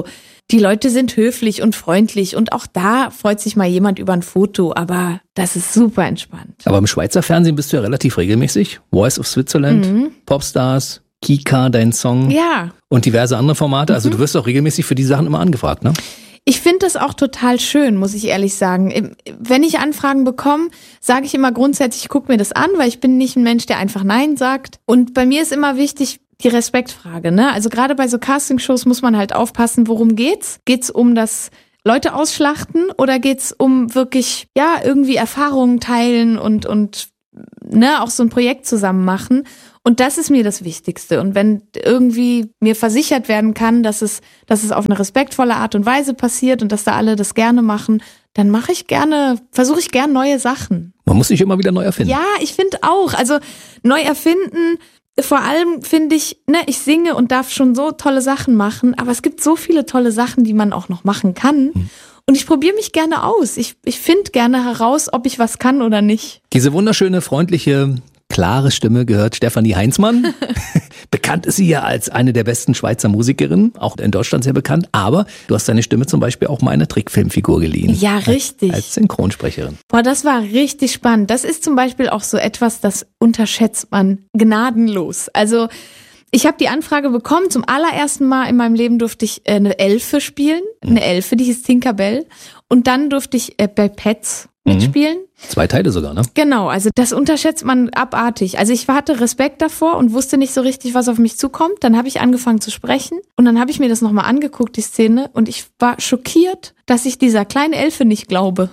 die Leute sind höflich und freundlich und auch da freut sich mal jemand über ein Foto, aber das ist super entspannt. Aber im Schweizer Fernsehen bist du ja relativ regelmäßig. Voice of Switzerland, mhm. Popstars, Kika, dein Song ja. und diverse andere Formate. Also mhm. du wirst auch regelmäßig für die Sachen immer angefragt, ne? Ich finde das auch total schön, muss ich ehrlich sagen. Wenn ich Anfragen bekomme, sage ich immer grundsätzlich, ich gucke mir das an, weil ich bin nicht ein Mensch, der einfach Nein sagt. Und bei mir ist immer wichtig die Respektfrage, ne? Also gerade bei so Castingshows muss man halt aufpassen, worum geht's? Geht's um das Leute ausschlachten oder geht's um wirklich, ja, irgendwie Erfahrungen teilen und, und, ne, auch so ein Projekt zusammen machen? Und das ist mir das Wichtigste. Und wenn irgendwie mir versichert werden kann, dass es, dass es auf eine respektvolle Art und Weise passiert und dass da alle das gerne machen, dann mache ich gerne, versuche ich gerne neue Sachen. Man muss sich immer wieder neu erfinden. Ja, ich finde auch. Also neu erfinden, vor allem finde ich, ne, ich singe und darf schon so tolle Sachen machen, aber es gibt so viele tolle Sachen, die man auch noch machen kann. Hm. Und ich probiere mich gerne aus. Ich, ich finde gerne heraus, ob ich was kann oder nicht. Diese wunderschöne, freundliche, klare Stimme gehört Stefanie Heinzmann. Bekannt ist sie ja als eine der besten Schweizer Musikerinnen, auch in Deutschland sehr bekannt. Aber du hast deine Stimme zum Beispiel auch mal einer Trickfilmfigur geliehen. Ja, richtig. Als, als Synchronsprecherin. Boah, das war richtig spannend. Das ist zum Beispiel auch so etwas, das unterschätzt man gnadenlos. Also ich habe die Anfrage bekommen, zum allerersten Mal in meinem Leben durfte ich eine Elfe spielen. Eine Elfe, die hieß Tinkerbell. Und dann durfte ich bei Pets mitspielen. Zwei Teile sogar, ne? Genau, also das unterschätzt man abartig. Also ich hatte Respekt davor und wusste nicht so richtig, was auf mich zukommt. Dann habe ich angefangen zu sprechen und dann habe ich mir das nochmal angeguckt, die Szene, und ich war schockiert, dass ich dieser kleinen Elfe nicht glaube.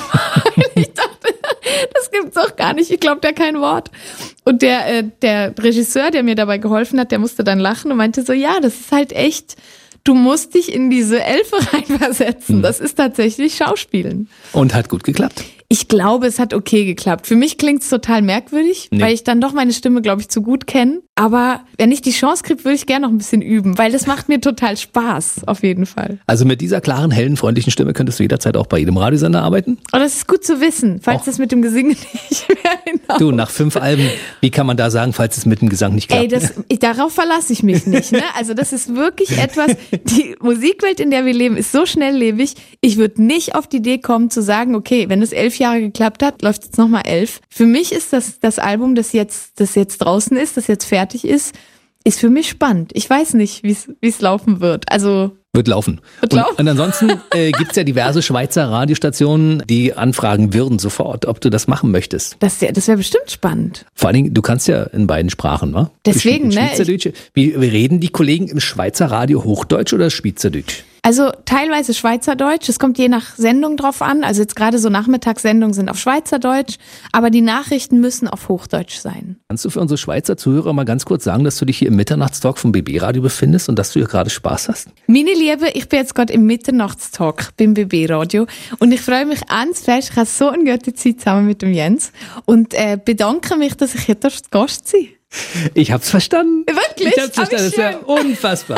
Ich dachte, das gibt's doch gar nicht, ich glaube da kein Wort. Und der, äh, der Regisseur, der mir dabei geholfen hat, der musste dann lachen und meinte so, ja, das ist halt echt... Du musst dich in diese Elfe reinversetzen. Mhm. Das ist tatsächlich Schauspielen. Und hat gut geklappt? Ich glaube, es hat okay geklappt. Für mich klingt's total merkwürdig, nee. weil ich dann doch meine Stimme, glaube ich, zu gut kenne. Aber wenn ich die Chance kriege, würde ich gerne noch ein bisschen üben, weil das macht mir total Spaß, auf jeden Fall. Also mit dieser klaren, hellen, freundlichen Stimme könntest du jederzeit auch bei jedem Radiosender arbeiten? Oh, das ist gut zu wissen, falls Och. das mit dem Gesang nicht mehr hinaus. Du, nach fünf Alben, wie kann man da sagen, falls es mit dem Gesang nicht klappt? Ey, das, ich, darauf verlasse ich mich nicht. Ne? Also das ist wirklich etwas, die Musikwelt, in der wir leben, ist so schnelllebig. Ich würde nicht auf die Idee kommen zu sagen, okay, wenn es elf Jahre geklappt hat, läuft jetzt nochmal elf. Für mich ist das das Album, das jetzt, das jetzt draußen ist, das jetzt fertig ist, ist für mich spannend. Ich weiß nicht, wie es laufen wird. Also Wird laufen. Wird und, laufen. und ansonsten äh, gibt's ja diverse Schweizer Radiostationen, die anfragen würden sofort, ob du das machen möchtest. Das, das wäre bestimmt spannend. Vor allen Dingen, du kannst ja in beiden Sprachen, wa? Deswegen, in ne? Schweizerdeutsch. Wie, wie reden die Kollegen im Schweizer Radio Hochdeutsch oder Schweizerdeutsch? Also teilweise Schweizerdeutsch, es kommt je nach Sendung drauf an, also jetzt gerade so Nachmittagssendungen sind auf Schweizerdeutsch, aber die Nachrichten müssen auf Hochdeutsch sein. Kannst du für unsere Schweizer Zuhörer mal ganz kurz sagen, dass du dich hier im Mitternachtstalk vom B B-Radio befindest und dass du hier gerade Spaß hast? Meine Liebe, ich bin jetzt gerade im Mitternachtstalk beim B B-Radio und ich freue mich ganz fest, ich habe so eine gute Zeit zusammen mit dem Jens und äh, bedanke mich, dass ich hier zu Gast sein darf. Ich hab's verstanden. Wirklich? Ich hab's verstanden, das ist ja unfassbar.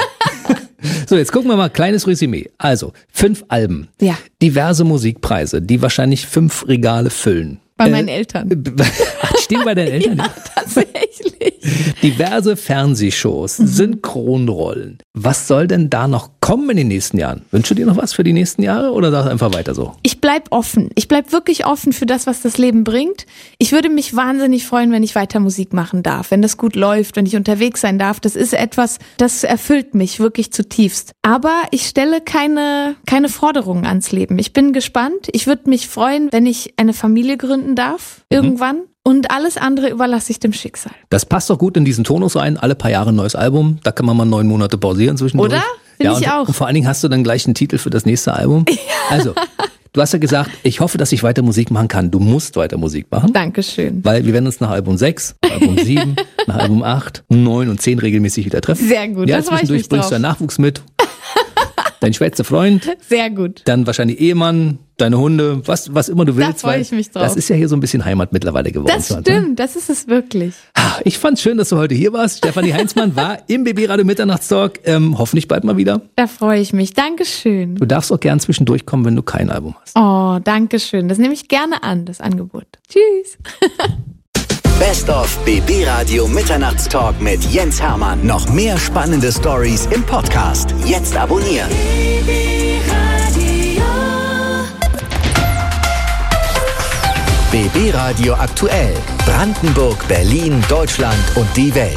So, jetzt gucken wir mal, kleines Resümee. Also, fünf Alben, ja. diverse Musikpreise, die wahrscheinlich fünf Regale füllen. Bei äh, meinen Eltern. Ach, stehen bei deinen Eltern? Ja, tatsächlich. Diverse Fernsehshows, mhm. Synchronrollen. Was soll denn da noch kommen in den nächsten Jahren? Wünschst du dir noch was für die nächsten Jahre oder sagst du einfach weiter so? Ich bleib offen. Ich bleib wirklich offen für das, was das Leben bringt. Ich würde mich wahnsinnig freuen, wenn ich weiter Musik machen darf, wenn das gut läuft, wenn ich unterwegs sein darf. Das ist etwas, das erfüllt mich wirklich zutiefst. Aber ich stelle keine, keine Forderungen ans Leben. Ich bin gespannt. Ich würde mich freuen, wenn ich eine Familie gründen darf, irgendwann. Mhm. Und alles andere überlasse ich dem Schicksal. Das passt doch gut in diesen Tonus rein. Alle paar Jahre ein neues Album. Da kann man mal neun Monate pausieren zwischendurch. Oder? Finde ja, ich und, auch. Und vor allen Dingen hast du dann gleich einen Titel für das nächste Album. Ja. Also, du hast ja gesagt, ich hoffe, dass ich weiter Musik machen kann. Du musst weiter Musik machen. Dankeschön. Weil wir werden uns nach Album sechs, Album sieben, nach Album acht, neun und zehn regelmäßig wieder treffen. Sehr gut, ja, das freue ich mich zwischendurch bringst du deinen Nachwuchs mit. Dein schwätzer Freund. Sehr gut. Dann wahrscheinlich Ehemann, deine Hunde, was, was immer du willst. Da freue ich mich drauf. Das ist ja hier so ein bisschen Heimat mittlerweile geworden. Das stimmt, ne? Das ist es wirklich. Ich fand's schön, dass du heute hier warst. Stefanie Heinzmann war im B B-Radio Mitternachtstalk. Ähm, hoffentlich bald mal wieder. Da freue ich mich. Dankeschön. Du darfst auch gern zwischendurch kommen, wenn du kein Album hast. Oh, danke schön. Das nehme ich gerne an, das Angebot. Tschüss. Best of B B Radio Mitternachtstalk mit Jens Hermann. Noch mehr spannende Stories im Podcast. Jetzt abonnieren. B B Radio aktuell. Brandenburg, Berlin, Deutschland und die Welt.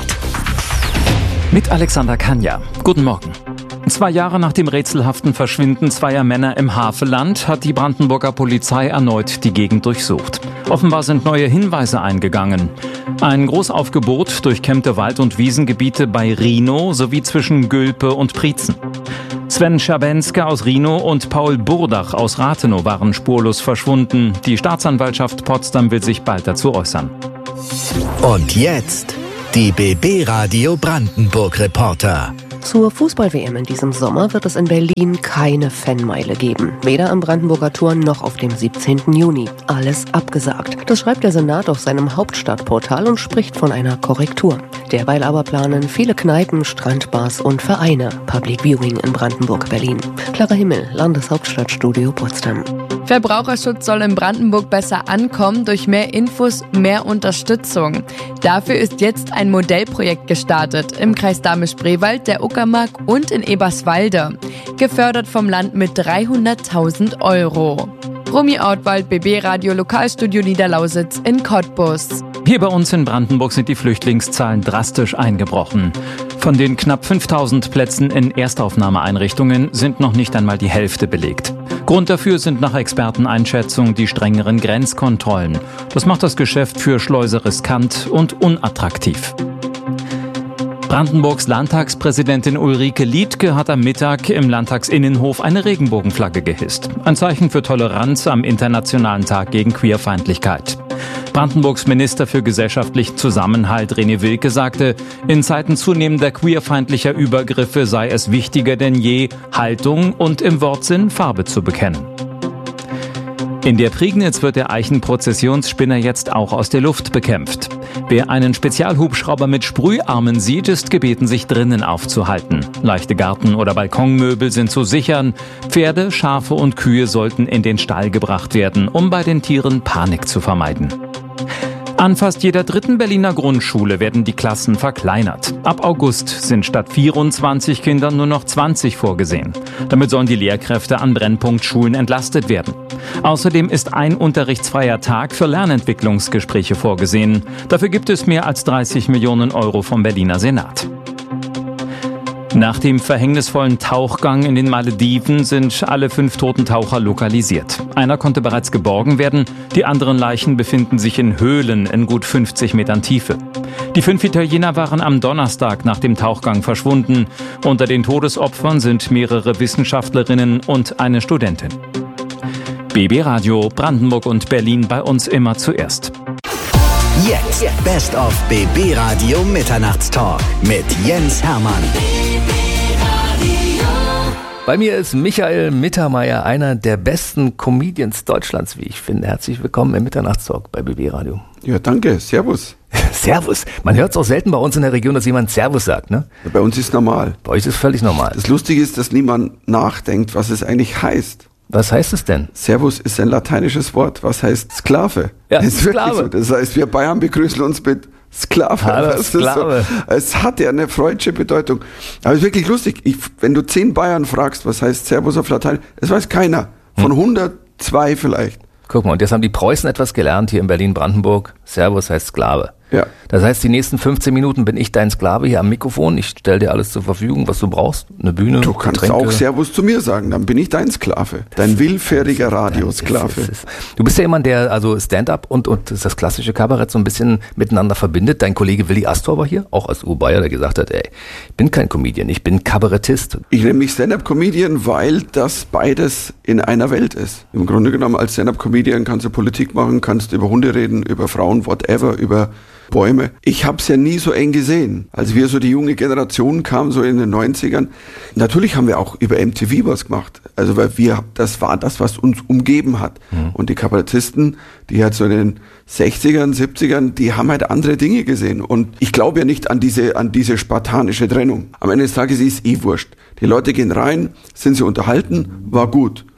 Mit Alexander Kanja. Guten Morgen. Zwei Jahre nach dem rätselhaften Verschwinden zweier Männer im Havelland hat die Brandenburger Polizei erneut die Gegend durchsucht. Offenbar sind neue Hinweise eingegangen. Ein Großaufgebot durchkämmte Wald- und Wiesengebiete bei Rhinow sowie zwischen Gülpe und Prietzen. Sven Schabenske aus Rhinow und Paul Burdach aus Rathenow waren spurlos verschwunden. Die Staatsanwaltschaft Potsdam will sich bald dazu äußern. Und jetzt die B B Radio Brandenburg Reporter. Zur Fußball-W M in diesem Sommer wird es in Berlin keine Fanmeile geben. Weder am Brandenburger Tor noch auf dem siebzehnten Juni. Alles abgesagt. Das schreibt der Senat auf seinem Hauptstadtportal und spricht von einer Korrektur. Derweil aber planen viele Kneipen, Strandbars und Vereine Public Viewing in Brandenburg-Berlin. Clara Himmel, Landeshauptstadtstudio Potsdam. Verbraucherschutz soll in Brandenburg besser ankommen durch mehr Infos, mehr Unterstützung. Dafür ist jetzt ein Modellprojekt gestartet im Kreis Dahme-Spreewald, der Uckermark und in Eberswalde. Gefördert vom Land mit dreihunderttausend Euro. Romy Ortwald, B B Radio Lokalstudio Niederlausitz in Cottbus. Hier bei uns in Brandenburg sind die Flüchtlingszahlen drastisch eingebrochen. Von den knapp fünftausend Plätzen in Erstaufnahmeeinrichtungen sind noch nicht einmal die Hälfte belegt. Grund dafür sind nach Experteneinschätzung die strengeren Grenzkontrollen. Das macht das Geschäft für Schleuser riskant und unattraktiv. Brandenburgs Landtagspräsidentin Ulrike Liedtke hat am Mittag im Landtagsinnenhof eine Regenbogenflagge gehisst. Ein Zeichen für Toleranz am Internationalen Tag gegen Queerfeindlichkeit. Brandenburgs Minister für gesellschaftlichen Zusammenhalt René Wilke sagte, in Zeiten zunehmender queerfeindlicher Übergriffe sei es wichtiger denn je, Haltung und im Wortsinn Farbe zu bekennen. In der Prignitz wird der Eichenprozessionsspinner jetzt auch aus der Luft bekämpft. Wer einen Spezialhubschrauber mit Sprüharmen sieht, ist gebeten, sich drinnen aufzuhalten. Leichte Garten- oder Balkonmöbel sind zu sichern. Pferde, Schafe und Kühe sollten in den Stall gebracht werden, um bei den Tieren Panik zu vermeiden. An fast jeder dritten Berliner Grundschule werden die Klassen verkleinert. Ab August sind statt vierundzwanzig Kindern nur noch zwanzig vorgesehen. Damit sollen die Lehrkräfte an Brennpunktschulen entlastet werden. Außerdem ist ein unterrichtsfreier Tag für Lernentwicklungsgespräche vorgesehen. Dafür gibt es mehr als dreißig Millionen Euro vom Berliner Senat. Nach dem verhängnisvollen Tauchgang in den Malediven sind alle fünf toten Taucher lokalisiert. Einer konnte bereits geborgen werden, die anderen Leichen befinden sich in Höhlen in gut fünfzig Metern Tiefe. Die fünf Italiener waren am Donnerstag nach dem Tauchgang verschwunden. Unter den Todesopfern sind mehrere Wissenschaftlerinnen und eine Studentin. B B Radio, Brandenburg und Berlin bei uns immer zuerst. Jetzt Best of B B Radio Mitternachtstalk mit Jens Hermann. Bei mir ist Michael Mittermeier, einer der besten Comedians Deutschlands, wie ich finde. Herzlich willkommen im Mitternachtstalk bei B B Radio. Ja, danke. Servus. Servus. Man hört es auch selten bei uns in der Region, dass jemand Servus sagt, ne? Ja, bei uns ist normal. Bei euch ist es völlig normal. Das Lustige ist, dass niemand nachdenkt, was es eigentlich heißt. Was heißt es denn? Servus ist ein lateinisches Wort. Was heißt Sklave? Ja, das ist Sklave. wirklich so. Das heißt, wir Bayern begrüßen uns mit Sklave. Hallo, das Sklave. Ist so, es hat ja eine freudsche Bedeutung. Aber es ist wirklich lustig. Ich, wenn du zehn Bayern fragst, was heißt Servus auf Latein, das weiß keiner. Von hm. hundert zwei vielleicht. Guck mal, und jetzt haben die Preußen etwas gelernt hier in Berlin-Brandenburg. Servus heißt Sklave. Ja. Das heißt, die nächsten fünfzehn Minuten bin ich dein Sklave hier am Mikrofon. Ich stelle dir alles zur Verfügung, was du brauchst. Eine Bühne, Du kannst Getränke. auch Servus zu mir sagen, dann bin ich dein Sklave. Dein willfähriger Radiosklave. Ist, ist, ist. Du bist ja jemand, der also Stand-up und, und das klassische Kabarett so ein bisschen miteinander verbindet. Dein Kollege Willi Astor war hier, auch als U-Bayer, der gesagt hat, ey, ich bin kein Comedian, ich bin Kabarettist. Ich nenne mich Stand-up-Comedian, weil das beides in einer Welt ist. Im Grunde genommen als Stand-up-Comedian kannst du Politik machen, kannst über Hunde reden, über Frauen, whatever, über Bäume. Ich habe es ja nie so eng gesehen. Als wir so die junge Generation kamen, so in den neunzigern, natürlich haben wir auch über M T V was gemacht. Also weil wir, das war das, was uns umgeben hat. Mhm. Und die Kabarettisten, die halt so in den sechzigern, siebzigern, die haben halt andere Dinge gesehen. Und ich glaube ja nicht an diese, an diese spartanische Trennung. Am Ende des Tages ist es eh wurscht. Die Leute gehen rein, sind sie unterhalten, war gut. Mhm.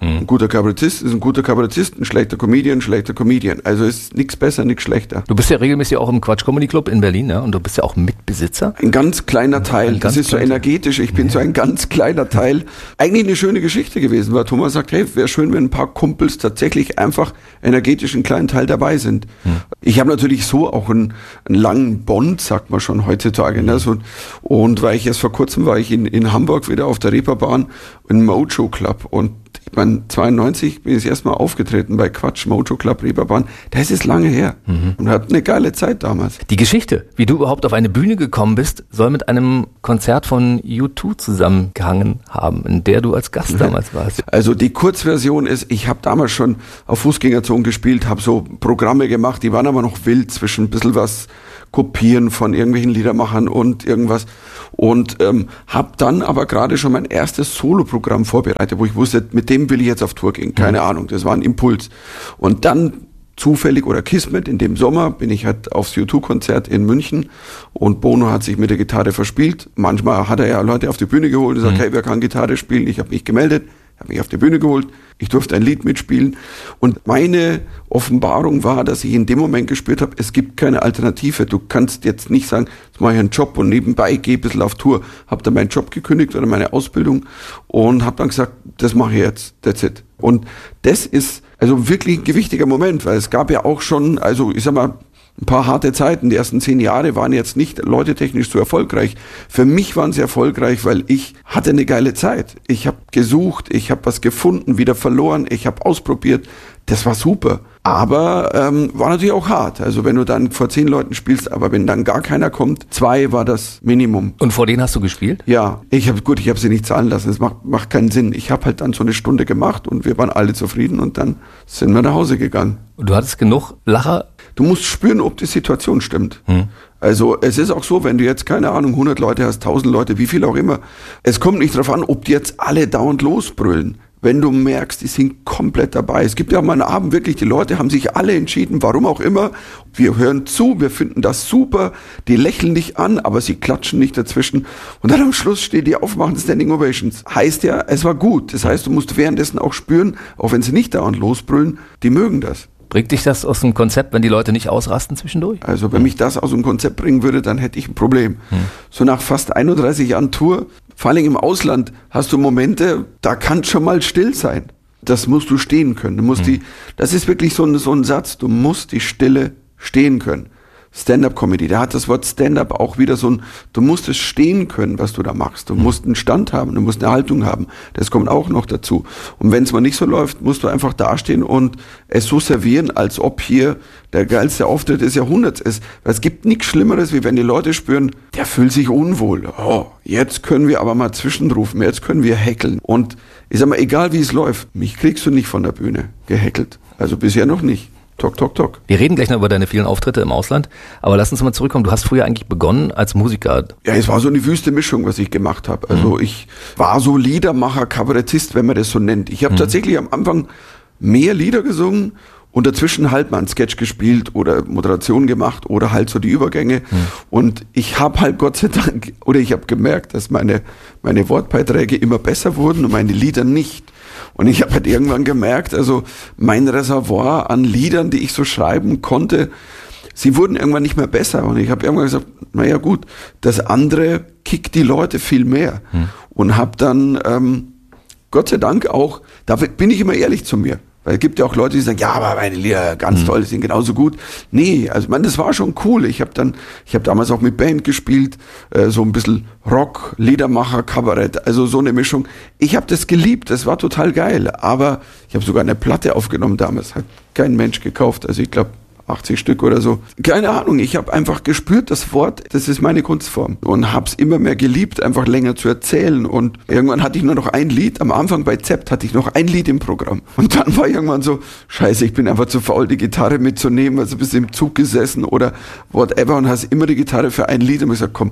Ein guter Kabarettist ist ein guter Kabarettist, ein schlechter Comedian, ein schlechter Comedian. Also ist nichts besser, nichts schlechter. Du bist ja regelmäßig auch im Quatsch Comedy Club in Berlin, ne? Und du bist ja auch Mitbesitzer. Ein ganz kleiner Teil. Ein das ist so energetisch. Ich bin ja. so ein ganz kleiner Teil. Eigentlich eine schöne Geschichte gewesen, weil Thomas sagt, hey, wäre schön, wenn ein paar Kumpels tatsächlich einfach energetisch einen kleinen Teil dabei sind. Hm. Ich habe natürlich so auch einen, einen langen Bond, sagt man schon heutzutage. Ne? So, und weil ich erst vor kurzem war ich in, in Hamburg wieder auf der Reeperbahn im Mojo Club und ich meine, zweiundneunzig bin ich das erste Mal aufgetreten bei Quatsch, Mojo Club, Reeperbahn. Das ist lange her. Mhm. Und hat eine geile Zeit damals. Die Geschichte, wie du überhaupt auf eine Bühne gekommen bist, soll mit einem Konzert von U zwei zusammengehangen haben, in der du als Gast damals warst. Also die Kurzversion ist, ich habe damals schon auf Fußgängerzonen gespielt, habe so Programme gemacht, die waren aber noch wild, zwischen ein bisschen was kopieren von irgendwelchen Liedermachern und irgendwas. Und ähm, habe dann aber gerade schon mein erstes Soloprogramm vorbereitet, wo ich wusste, mit dem will ich jetzt auf Tour gehen. Keine mhm. Ahnung, das war ein Impuls. Und dann zufällig oder Kismet, in dem Sommer bin ich halt aufs U zwei Konzert in München und Bono hat sich mit der Gitarre verspielt. Manchmal hat er ja Leute auf die Bühne geholt und sagt, mhm. hey, wer kann Gitarre spielen? Ich habe mich gemeldet. Habe mich auf die Bühne geholt, ich durfte ein Lied mitspielen und meine Offenbarung war, dass ich in dem Moment gespürt habe, es gibt keine Alternative. Du kannst jetzt nicht sagen, jetzt mache ich einen Job und nebenbei gehe ein bisschen auf Tour. Habe dann meinen Job gekündigt oder meine Ausbildung und habe dann gesagt, das mache ich jetzt, that's it. Und das ist also wirklich ein gewichtiger Moment, weil es gab ja auch schon, also ich sag mal, ein paar harte Zeiten. Die ersten zehn Jahre waren jetzt nicht leutetechnisch so erfolgreich. Für mich waren sie erfolgreich, weil ich hatte eine geile Zeit. Ich habe gesucht, ich habe was gefunden, wieder verloren, ich habe ausprobiert. Das war super. Aber ähm, war natürlich auch hart. Also wenn du dann vor zehn Leuten spielst, aber wenn dann gar keiner kommt, zwei war das Minimum. Und vor denen hast du gespielt? Ja, ich habe gut, ich habe sie nicht zahlen lassen. Es macht, macht keinen Sinn. Ich habe halt dann so eine Stunde gemacht und wir waren alle zufrieden und dann sind wir nach Hause gegangen. Und du hattest genug Lacher? Du musst spüren, ob die Situation stimmt. Hm. Also es ist auch so, wenn du jetzt, keine Ahnung, hundert Leute hast, tausend Leute, wie viel auch immer. Es kommt nicht darauf an, ob die jetzt alle dauernd losbrüllen. Wenn du merkst, die sind komplett dabei. Es gibt ja mal einen Abend wirklich, die Leute haben sich alle entschieden, warum auch immer. Wir hören zu, wir finden das super. Die lächeln dich an, aber sie klatschen nicht dazwischen. Und dann am Schluss steht die auf, machen Standing Ovations. Heißt ja, es war gut. Das heißt, du musst währenddessen auch spüren, auch wenn sie nicht dauernd losbrüllen, die mögen das. Bringt dich das aus dem Konzept, wenn die Leute nicht ausrasten zwischendurch? Also wenn mich das aus dem Konzept bringen würde, dann hätte ich ein Problem. Hm. So nach fast einunddreißig Jahren Tour, vor allem im Ausland, hast du Momente, da kann schon mal still sein. Das musst du stehen können. Du musst hm. die, das ist wirklich so ein, so ein Satz, du musst die Stille stehen können. Stand-up-Comedy, da hat das Wort Stand-up auch wieder so ein, du musst es stehen können, was du da machst. Du hm. musst einen Stand haben, du musst eine Haltung haben. Das kommt auch noch dazu. Und wenn es mal nicht so läuft, musst du einfach dastehen und es so servieren, als ob hier der geilste Auftritt des Jahrhunderts ist. Weil es gibt nichts Schlimmeres, wie wenn die Leute spüren, der fühlt sich unwohl. Oh, jetzt können wir aber mal zwischenrufen, jetzt können wir heckeln. Und ich sag mal, egal wie es läuft, mich kriegst du nicht von der Bühne gehackelt. Also bisher noch nicht. Tok, tok, tok. Wir reden gleich noch über deine vielen Auftritte im Ausland, aber lass uns mal zurückkommen. Du hast früher eigentlich begonnen als Musiker. Ja, es war so eine wüste Mischung, was ich gemacht habe. Also mhm. ich war so Liedermacher, Kabarettist, wenn man das so nennt. Ich habe mhm. tatsächlich am Anfang mehr Lieder gesungen und dazwischen halt mal einen Sketch gespielt oder Moderation gemacht oder halt so die Übergänge. Mhm. Und ich habe halt Gott sei Dank, oder ich habe gemerkt, dass meine, meine Wortbeiträge immer besser wurden und meine Lieder nicht. Und ich habe halt irgendwann gemerkt, also mein Reservoir an Liedern, die ich so schreiben konnte, sie wurden irgendwann nicht mehr besser. Und ich habe irgendwann gesagt, naja gut, das andere kickt die Leute viel mehr. Hm. Und habe dann, ähm, Gott sei Dank auch, da bin ich immer ehrlich zu mir. Weil es gibt ja auch Leute, die sagen, ja, aber meine Lieder ganz mhm. toll, die sind genauso gut. Nee, also man, das war schon cool. Ich habe dann, ich habe damals auch mit Band gespielt, äh, so ein bisschen Rock, Liedermacher, Kabarett, also so eine Mischung. Ich habe das geliebt, das war total geil. Aber ich habe sogar eine Platte aufgenommen damals, hat kein Mensch gekauft. Also ich glaube achtzig Stück oder so. Keine Ahnung, ich habe einfach gespürt, das Wort, das ist meine Kunstform. Und habe es immer mehr geliebt, einfach länger zu erzählen. Und irgendwann hatte ich nur noch ein Lied. Am Anfang bei Zept hatte ich noch ein Lied im Programm. Und dann war irgendwann so, scheiße, ich bin einfach zu faul, die Gitarre mitzunehmen. Also bist du im Zug gesessen oder whatever und hast immer die Gitarre für ein Lied. Und ich gesagt, komm,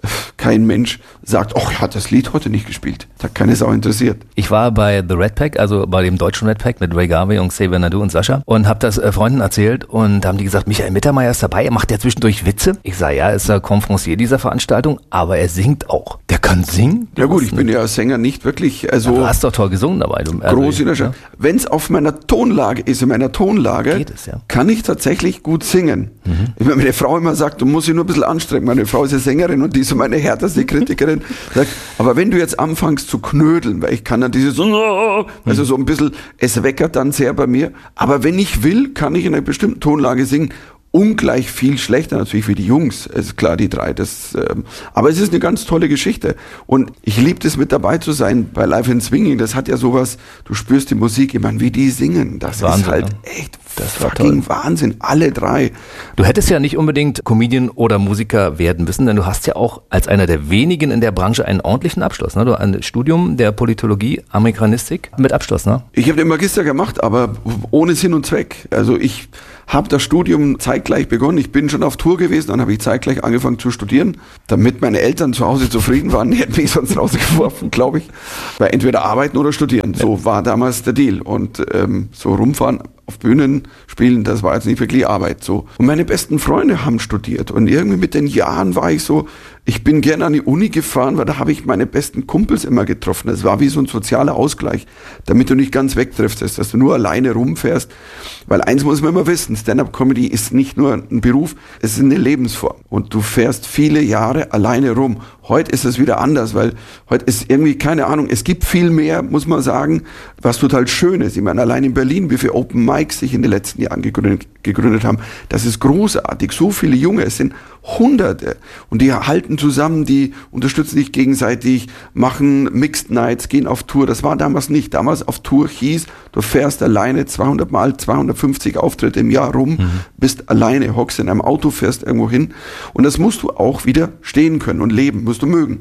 kein Mensch sagt, ach, er hat das Lied heute nicht gespielt. Das hat keine Sau interessiert. Ich war bei The Red Pack, also bei dem deutschen Red Pack mit Ray Garvey und Xavier Naidoo und Sascha und habe das äh, Freunden erzählt und haben die gesagt, Michael Mittermeier ist dabei, er macht ja zwischendurch Witze. Ich sage, ja, ist der Konferencier dieser Veranstaltung, aber er singt auch. Der kann singen? Ja gut, ich bin ja als Sänger nicht wirklich, also... Ja, du hast doch toll gesungen dabei. Du, also, groß in der ja. Wenn es auf meiner Tonlage ist, in meiner Tonlage, Geht es, ja. kann ich tatsächlich gut singen. Mhm. Ich meine, meine Frau immer sagt, du musst dich nur ein bisschen anstrengen. Meine Frau ist ja Sängerin und die ist so meine härteste Kritikerin. Sagt, aber wenn du jetzt anfängst zu knödeln, weil ich kann dann dieses, also so ein bisschen, es weckert dann sehr bei mir. Aber wenn ich will, kann ich in einer bestimmten Tonlage singen. Ungleich viel schlechter natürlich wie die Jungs, ist klar, die drei. Das, ähm, aber es ist eine ganz tolle Geschichte. Und ich liebe es, mit dabei zu sein bei Live in Swinging. Das hat ja sowas, du spürst die Musik, ich meine, wie die singen. Das Wahnsinn, ist halt ne? echt das fucking Wahnsinn. Alle drei. Du hättest ja nicht unbedingt Comedian oder Musiker werden müssen, denn du hast ja auch als einer der wenigen in der Branche einen ordentlichen Abschluss. Ne? Du ein Studium der Politologie, Amerikanistik mit Abschluss, ne? Ich habe den Magister gemacht, aber ohne Sinn und Zweck. Also ich habe das Studium zeitgleich begonnen. Ich bin schon auf Tour gewesen, dann habe ich zeitgleich angefangen zu studieren, damit meine Eltern zu Hause zufrieden waren. Die hätten mich sonst rausgeworfen, glaube ich. Weil entweder arbeiten oder studieren. So war damals der Deal. Und ähm, so rumfahren auf Bühnen spielen, das war jetzt nicht wirklich Arbeit. So. Und meine besten Freunde haben studiert. Und irgendwie mit den Jahren war ich so, ich bin gerne an die Uni gefahren, weil da habe ich meine besten Kumpels immer getroffen. Das war wie so ein sozialer Ausgleich, damit du nicht ganz wegdriftest, dass du nur alleine rumfährst. Weil eins muss man immer wissen, Stand-up-Comedy ist nicht nur ein Beruf, es ist eine Lebensform. Und du fährst viele Jahre alleine rum. Heute ist es wieder anders, weil heute ist irgendwie, keine Ahnung, es gibt viel mehr, muss man sagen, was total schön ist. Ich meine, allein in Berlin, wie viele Open Mics sich in den letzten Jahren gegründet, gegründet haben, das ist großartig. So viele Junge, es sind Hunderte. Und die halten zusammen, die unterstützen sich gegenseitig, machen Mixed Nights, gehen auf Tour. Das war damals nicht. Damals auf Tour hieß, du fährst alleine zweihundert Mal zweihundertfünfzig Auftritte im Jahr rum, mhm. bist alleine, hockst in einem Auto, fährst irgendwo hin. Und das musst du auch wieder stehen können und leben, musst du mögen.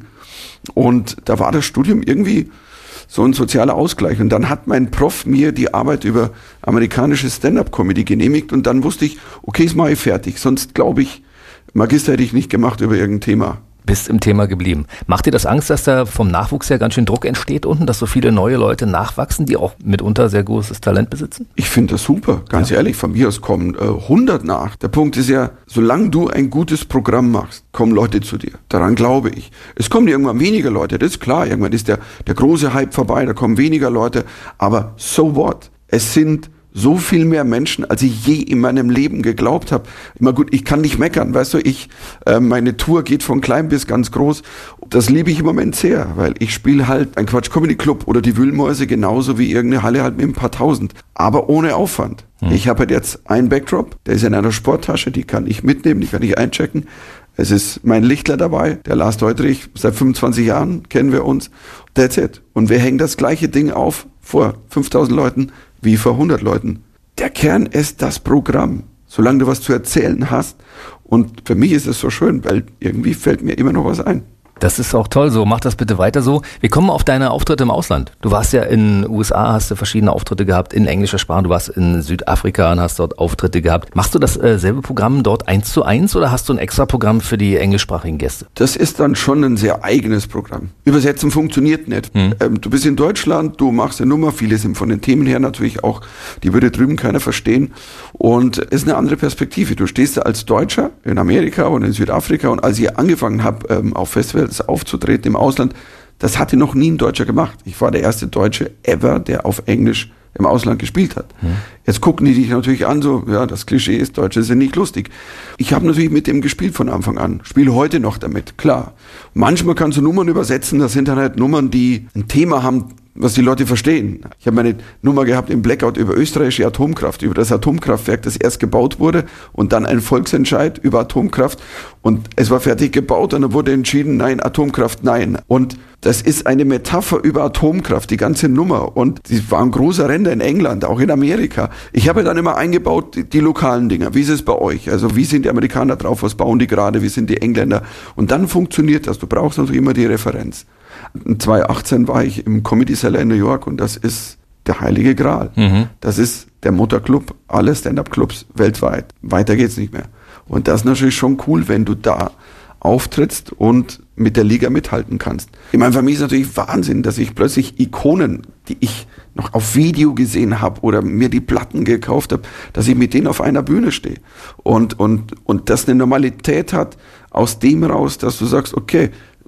Und da war das Studium irgendwie so ein sozialer Ausgleich. Und dann hat mein Prof mir die Arbeit über amerikanische Stand-up-Comedy genehmigt und dann wusste ich, okay, ist mal fertig. Sonst glaube ich, Magister hätte ich nicht gemacht über irgendein Thema. Bist im Thema geblieben. Macht dir das Angst, dass da vom Nachwuchs her ganz schön Druck entsteht unten, dass so viele neue Leute nachwachsen, die auch mitunter sehr großes Talent besitzen? Ich finde das super, ganz ja. ehrlich. Von mir aus kommen äh, hundert nach. Der Punkt ist ja, solange du ein gutes Programm machst, kommen Leute zu dir. Daran glaube ich. Es kommen irgendwann weniger Leute, das ist klar. Irgendwann ist der, der große Hype vorbei, da kommen weniger Leute. Aber so what? Es sind so viel mehr Menschen, als ich je in meinem Leben geglaubt habe. Immer gut, ich kann nicht meckern, weißt du, ich, äh, meine Tour geht von klein bis ganz groß. Das liebe ich im Moment sehr, weil ich spiele halt ein Quatsch Comedy Club oder die Wühlmäuse genauso wie irgendeine Halle halt mit ein paar Tausend, aber ohne Aufwand. Hm. Ich habe halt jetzt einen Backdrop, der ist in einer Sporttasche, die kann ich mitnehmen, die kann ich einchecken. Es ist mein Lichtler dabei, der Lars Deutrich, seit fünfundzwanzig Jahren kennen wir uns. That's it. Und wir hängen das gleiche Ding auf vor fünftausend Leuten wie vor hundert Leuten. Der Kern ist das Programm, solange du was zu erzählen hast. Und für mich ist es so schön, weil irgendwie fällt mir immer noch was ein. Das ist auch toll so. Mach das bitte weiter so. Wir kommen auf deine Auftritte im Ausland. Du warst ja in den U S A, hast du verschiedene Auftritte gehabt, in englischer Sprache. Du warst in Südafrika und hast dort Auftritte gehabt. Machst du dasselbe äh, Programm dort eins zu eins oder hast du ein extra Programm für die englischsprachigen Gäste? Das ist dann schon ein sehr eigenes Programm. Übersetzen funktioniert nicht. Hm. Ähm, du bist in Deutschland, du machst eine Nummer, viele sind von den Themen her natürlich auch, die würde drüben keiner verstehen. Und es ist eine andere Perspektive. Du stehst da als Deutscher in Amerika und in Südafrika und als ich angefangen habe, ähm, auf Festivals aufzutreten im Ausland, das hatte noch nie ein Deutscher gemacht. Ich war der erste Deutsche ever, der auf Englisch im Ausland gespielt hat. Hm. Jetzt gucken die dich natürlich an, so, ja, das Klischee ist, Deutsche sind nicht lustig. Ich habe natürlich mit dem gespielt von Anfang an, spiele heute noch damit, klar. Manchmal kannst du Nummern übersetzen, das sind dann halt Nummern, die ein Thema haben, was die Leute verstehen. Ich habe meine Nummer gehabt im Blackout über österreichische Atomkraft, über das Atomkraftwerk, das erst gebaut wurde und dann ein Volksentscheid über Atomkraft und es war fertig gebaut und dann wurde entschieden, nein, Atomkraft, nein. Und das ist eine Metapher über Atomkraft, die ganze Nummer. Und die war ein großer Ränder in England, auch in Amerika. Ich habe dann immer eingebaut, die, die lokalen Dinger. Wie ist es bei euch? Also wie sind die Amerikaner drauf? Was bauen die gerade? Wie sind die Engländer? Und dann funktioniert das. Du brauchst natürlich immer die Referenz. zweitausendachtzehn war ich im Comedy Cellar in New York und das ist der heilige Gral. Mhm. Das ist der Mutterclub aller Stand-Up-Clubs weltweit. Weiter geht's nicht mehr. Und das ist natürlich schon cool, wenn du da auftrittst und mit der Liga mithalten kannst. Ich meine, für mich ist natürlich Wahnsinn, dass ich plötzlich Ikonen, die ich noch auf Video gesehen habe oder mir die Platten gekauft habe, dass ich mit denen auf einer Bühne stehe. Und, und, und das eine Normalität hat aus dem raus, dass du sagst, okay,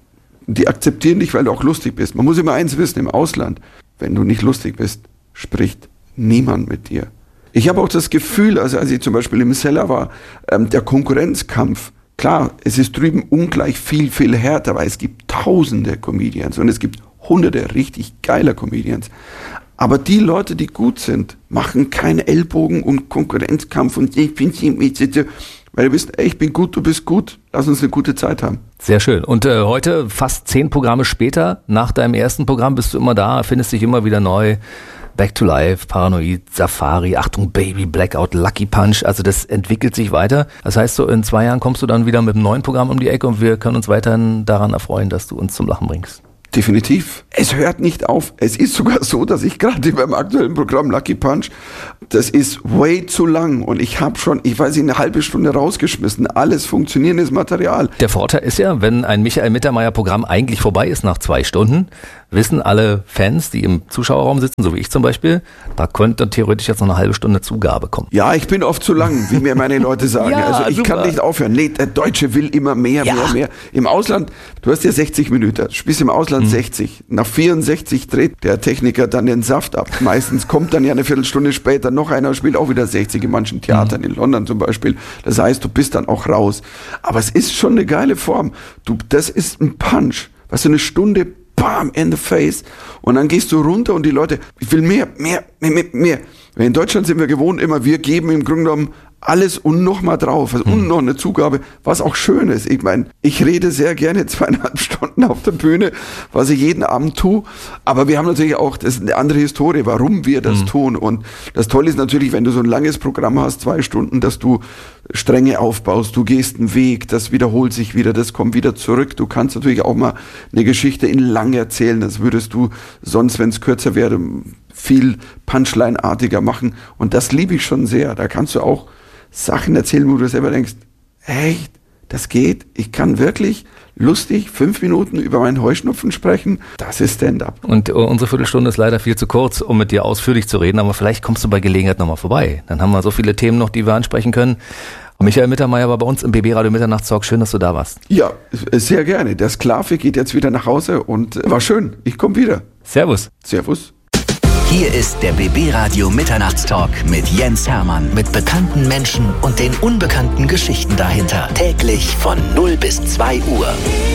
die akzeptieren dich, weil du auch lustig bist. Man muss immer eins wissen, im Ausland, wenn du nicht lustig bist, spricht niemand mit dir. Ich habe auch das Gefühl, also als ich zum Beispiel im Cellar war, ähm, der Konkurrenzkampf, klar, es ist drüben ungleich viel, viel härter, weil es gibt tausende Comedians und es gibt hunderte richtig geiler Comedians. Aber die Leute, die gut sind, machen keinen Ellbogen und Konkurrenzkampf und ich bin mit, weil du bist, ey, ich bin gut, du bist gut, lass uns eine gute Zeit haben. Sehr schön. Und äh, heute, fast zehn Programme später, nach deinem ersten Programm, bist du immer da, findest dich immer wieder neu. Back to Life, Paranoid, Safari, Achtung Baby, Blackout, Lucky Punch, also das entwickelt sich weiter. Das heißt, so in zwei Jahren kommst du dann wieder mit einem neuen Programm um die Ecke und wir können uns weiterhin daran erfreuen, dass du uns zum Lachen bringst. Definitiv. Es hört nicht auf. Es ist sogar so, dass ich gerade beim aktuellen Programm Lucky Punch, das ist way zu lang und ich habe schon, ich weiß nicht, eine halbe Stunde rausgeschmissen. Alles funktionierendes Material. Der Vorteil ist ja, wenn ein Michael Mittermeier Programm eigentlich vorbei ist nach zwei Stunden, wissen alle Fans, die im Zuschauerraum sitzen, so wie ich zum Beispiel, da könnte theoretisch jetzt noch eine halbe Stunde Zugabe kommen. Ja, ich bin oft zu lang, wie mir meine Leute sagen. Ja, also ich super. kann nicht aufhören. Nee, der Deutsche will immer mehr, Ja. mehr, mehr. Im Ausland, du hast ja sechzig Minuten, du spielst im Ausland mhm. sechzig. Nach vierundsechzig dreht der Techniker dann den Saft ab. Meistens kommt dann ja eine Viertelstunde später noch einer und spielt auch wieder sechzig in manchen Theatern, mhm. in London zum Beispiel. Das heißt, du bist dann auch raus. Aber es ist schon eine geile Form. Du, das ist ein Punch. Weißt du, eine Stunde bam, in the face. Und dann gehst du runter und die Leute, ich will mehr, mehr, mehr, mehr, mehr. In Deutschland sind wir gewohnt immer, wir geben im Grunde genommen alles und noch mal drauf, also und noch eine Zugabe, was auch schön ist. Ich meine, ich rede sehr gerne zweieinhalb Stunden auf der Bühne, was ich jeden Abend tue, aber wir haben natürlich auch, das ist eine andere Historie, warum wir das mhm. tun. Und das Tolle ist natürlich, wenn du so ein langes Programm hast, zwei Stunden, dass du Stränge aufbaust, du gehst einen Weg, das wiederholt sich wieder, das kommt wieder zurück. Du kannst natürlich auch mal eine Geschichte in lang erzählen, das würdest du sonst, wenn es kürzer wäre, viel Punchline-artiger machen. Und das liebe ich schon sehr. Da kannst du auch Sachen erzählen, wo du selber denkst, echt, das geht? Ich kann wirklich lustig fünf Minuten über meinen Heuschnupfen sprechen. Das ist Stand-up. Und uh, unsere Viertelstunde ist leider viel zu kurz, um mit dir ausführlich zu reden, aber vielleicht kommst du bei Gelegenheit nochmal vorbei. Dann haben wir so viele Themen noch, die wir ansprechen können. Und Michael Mittermeier war bei uns im B B Radio Mitternachtstalk. Schön, dass du da warst. Ja, sehr gerne. Der Sklave geht jetzt wieder nach Hause und war schön. Ich komme wieder. Servus. Servus. Hier ist der B B Radio Mitternachtstalk mit Jens Hermann. Mit bekannten Menschen und den unbekannten Geschichten dahinter. Täglich von null bis zwei Uhr.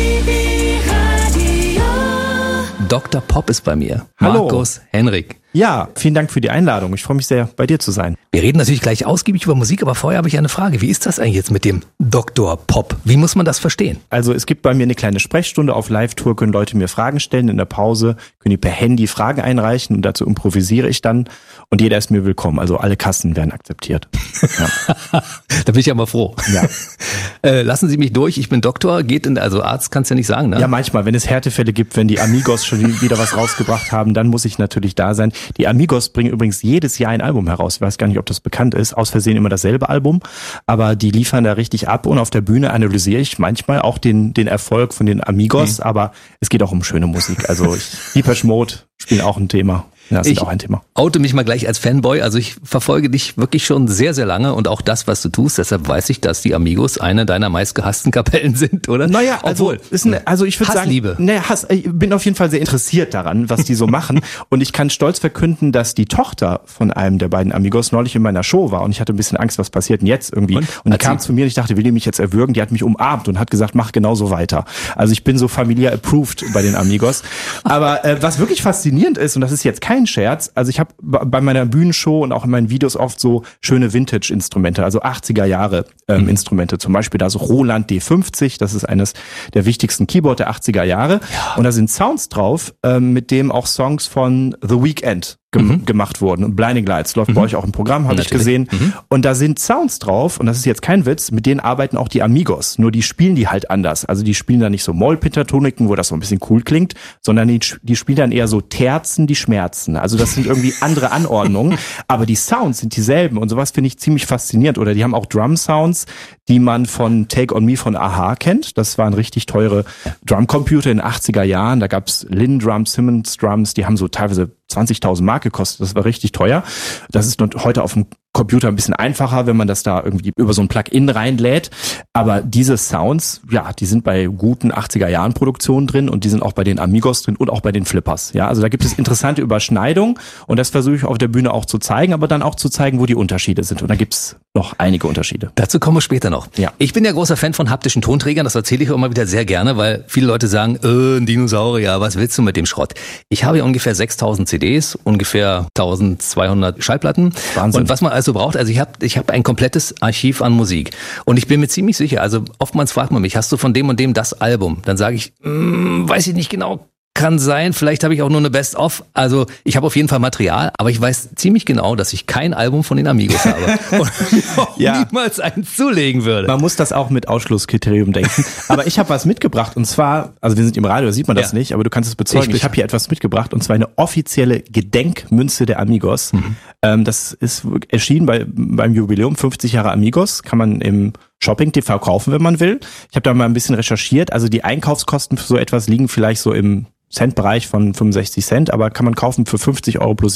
Doktor Pop ist bei mir. Hallo. Markus Henrik. Ja, vielen Dank für die Einladung. Ich freue mich sehr, bei dir zu sein. Wir reden natürlich gleich ausgiebig über Musik, aber vorher habe ich eine Frage. Wie ist das eigentlich jetzt mit dem Doktor Pop? Wie muss man das verstehen? Also es gibt bei mir eine kleine Sprechstunde. Auf Live-Tour können Leute mir Fragen stellen. In der Pause können die per Handy Fragen einreichen und dazu improvisiere ich dann. Und jeder ist mir willkommen. Also alle Kassen werden akzeptiert. Ja. Da bin ich aber froh. Ja. äh, lassen Sie mich durch. Ich bin Doktor. Geht in, also Arzt kannst du ja nicht sagen, ne? Ja, manchmal. Wenn es Härtefälle gibt, wenn die Amigos schon wieder was rausgebracht haben, dann muss ich natürlich da sein. Die Amigos bringen übrigens jedes Jahr ein Album heraus. Ich weiß gar nicht, ob das bekannt ist. Aus Versehen immer dasselbe Album. Aber die liefern da richtig ab. Und auf der Bühne analysiere ich manchmal auch den, den Erfolg von den Amigos. Mhm. Aber es geht auch um schöne Musik. Also ich, Depeche Mode spielen auch ein Thema. Ja, das ist auch ein Thema. Ich oute mich mal gleich als Fanboy. Also ich verfolge dich wirklich schon sehr, sehr lange und auch das, was du tust. Deshalb weiß ich, dass die Amigos eine deiner meistgehassten Kapellen sind, oder? Naja, also, ist ein, also ich würde sagen, Hassliebe. Naja, Hass, ich bin auf jeden Fall sehr interessiert daran, was die so machen. Und ich kann stolz verkünden, dass die Tochter von einem der beiden Amigos neulich in meiner Show war. Und ich hatte ein bisschen Angst, was passiert denn jetzt irgendwie. Und, und die kam zu mir und ich dachte, will die mich jetzt erwürgen? Die hat mich umarmt und hat gesagt, mach genauso weiter. Also ich bin so familiär approved bei den Amigos. Aber äh, was wirklich faszinierend ist, und das ist jetzt kein Scherz, also ich habe bei meiner Bühnenshow und auch in meinen Videos oft so schöne Vintage-Instrumente, also achtziger Jahre ähm, mhm. Instrumente. Zum Beispiel da so Roland D fünfzig, das ist eines der wichtigsten Keyboard der achtziger Jahre. Ja. Und da sind Sounds drauf, ähm, mit dem auch Songs von The Weeknd gem- Mhm. gemacht wurden. Und Blinding Lights läuft Mhm. bei euch auch im Programm, habe ich Natürlich. gesehen. Mhm. Und da sind Sounds drauf, und das ist jetzt kein Witz, mit denen arbeiten auch die Amigos. Nur die spielen die halt anders. Also die spielen da nicht so Mollpentatoniken, wo das so ein bisschen cool klingt, sondern die, die spielen dann eher so Terzen, die schmerzen. Also das sind irgendwie andere Anordnungen, aber die Sounds sind dieselben und sowas finde ich ziemlich faszinierend. Oder die haben auch Drum-Sounds, die man von Take On Me von A-ha kennt. Das waren richtig teure Drumcomputer in den achtziger Jahren. Da gab's Linn Drums, Simmons Drums, die haben so teilweise zwanzigtausend Mark gekostet. Das war richtig teuer. Das ist heute auf dem Computer ein bisschen einfacher, wenn man das da irgendwie über so ein Plugin reinlädt. Aber diese Sounds, ja, die sind bei guten achtziger-Jahren-Produktionen drin und die sind auch bei den Amigos drin und auch bei den Flippers. Ja, also da gibt es interessante Überschneidungen und das versuche ich auf der Bühne auch zu zeigen, aber dann auch zu zeigen, wo die Unterschiede sind. Und da gibt's noch einige Unterschiede. Dazu kommen wir später noch. Ja. Ich bin ja großer Fan von haptischen Tonträgern, das erzähle ich auch immer wieder sehr gerne, weil viele Leute sagen, äh, ein Dinosaurier, was willst du mit dem Schrott? Ich habe ja ungefähr sechstausend C Ds, ungefähr eintausendzweihundert Schallplatten. Wahnsinn. Und was man also braucht, also ich habe ich hab ein komplettes Archiv an Musik. Und ich bin mir ziemlich sicher, also oftmals fragt man mich, hast du von dem und dem das Album? Dann sage ich, mm, weiß ich nicht genau. Kann sein, vielleicht habe ich auch nur eine Best-of. Also ich habe auf jeden Fall Material, aber ich weiß ziemlich genau, dass ich kein Album von den Amigos habe und auch Ja. niemals eins zulegen würde. Man muss das auch mit Ausschlusskriterium denken. Aber ich habe was mitgebracht und zwar, also wir sind im Radio, da sieht man das Ja. nicht, aber du kannst es bezeugen. Ich- Ich, habe hier etwas mitgebracht und zwar eine offizielle Gedenkmünze der Amigos. Mhm. Ähm, das ist erschienen bei, beim Jubiläum fünfzig Jahre Amigos, kann man im Shopping T V kaufen, wenn man will. Ich habe da mal ein bisschen recherchiert. Also die Einkaufskosten für so etwas liegen vielleicht so im Centbereich von fünfundsechzig Cent, aber kann man kaufen für fünfzig Euro plus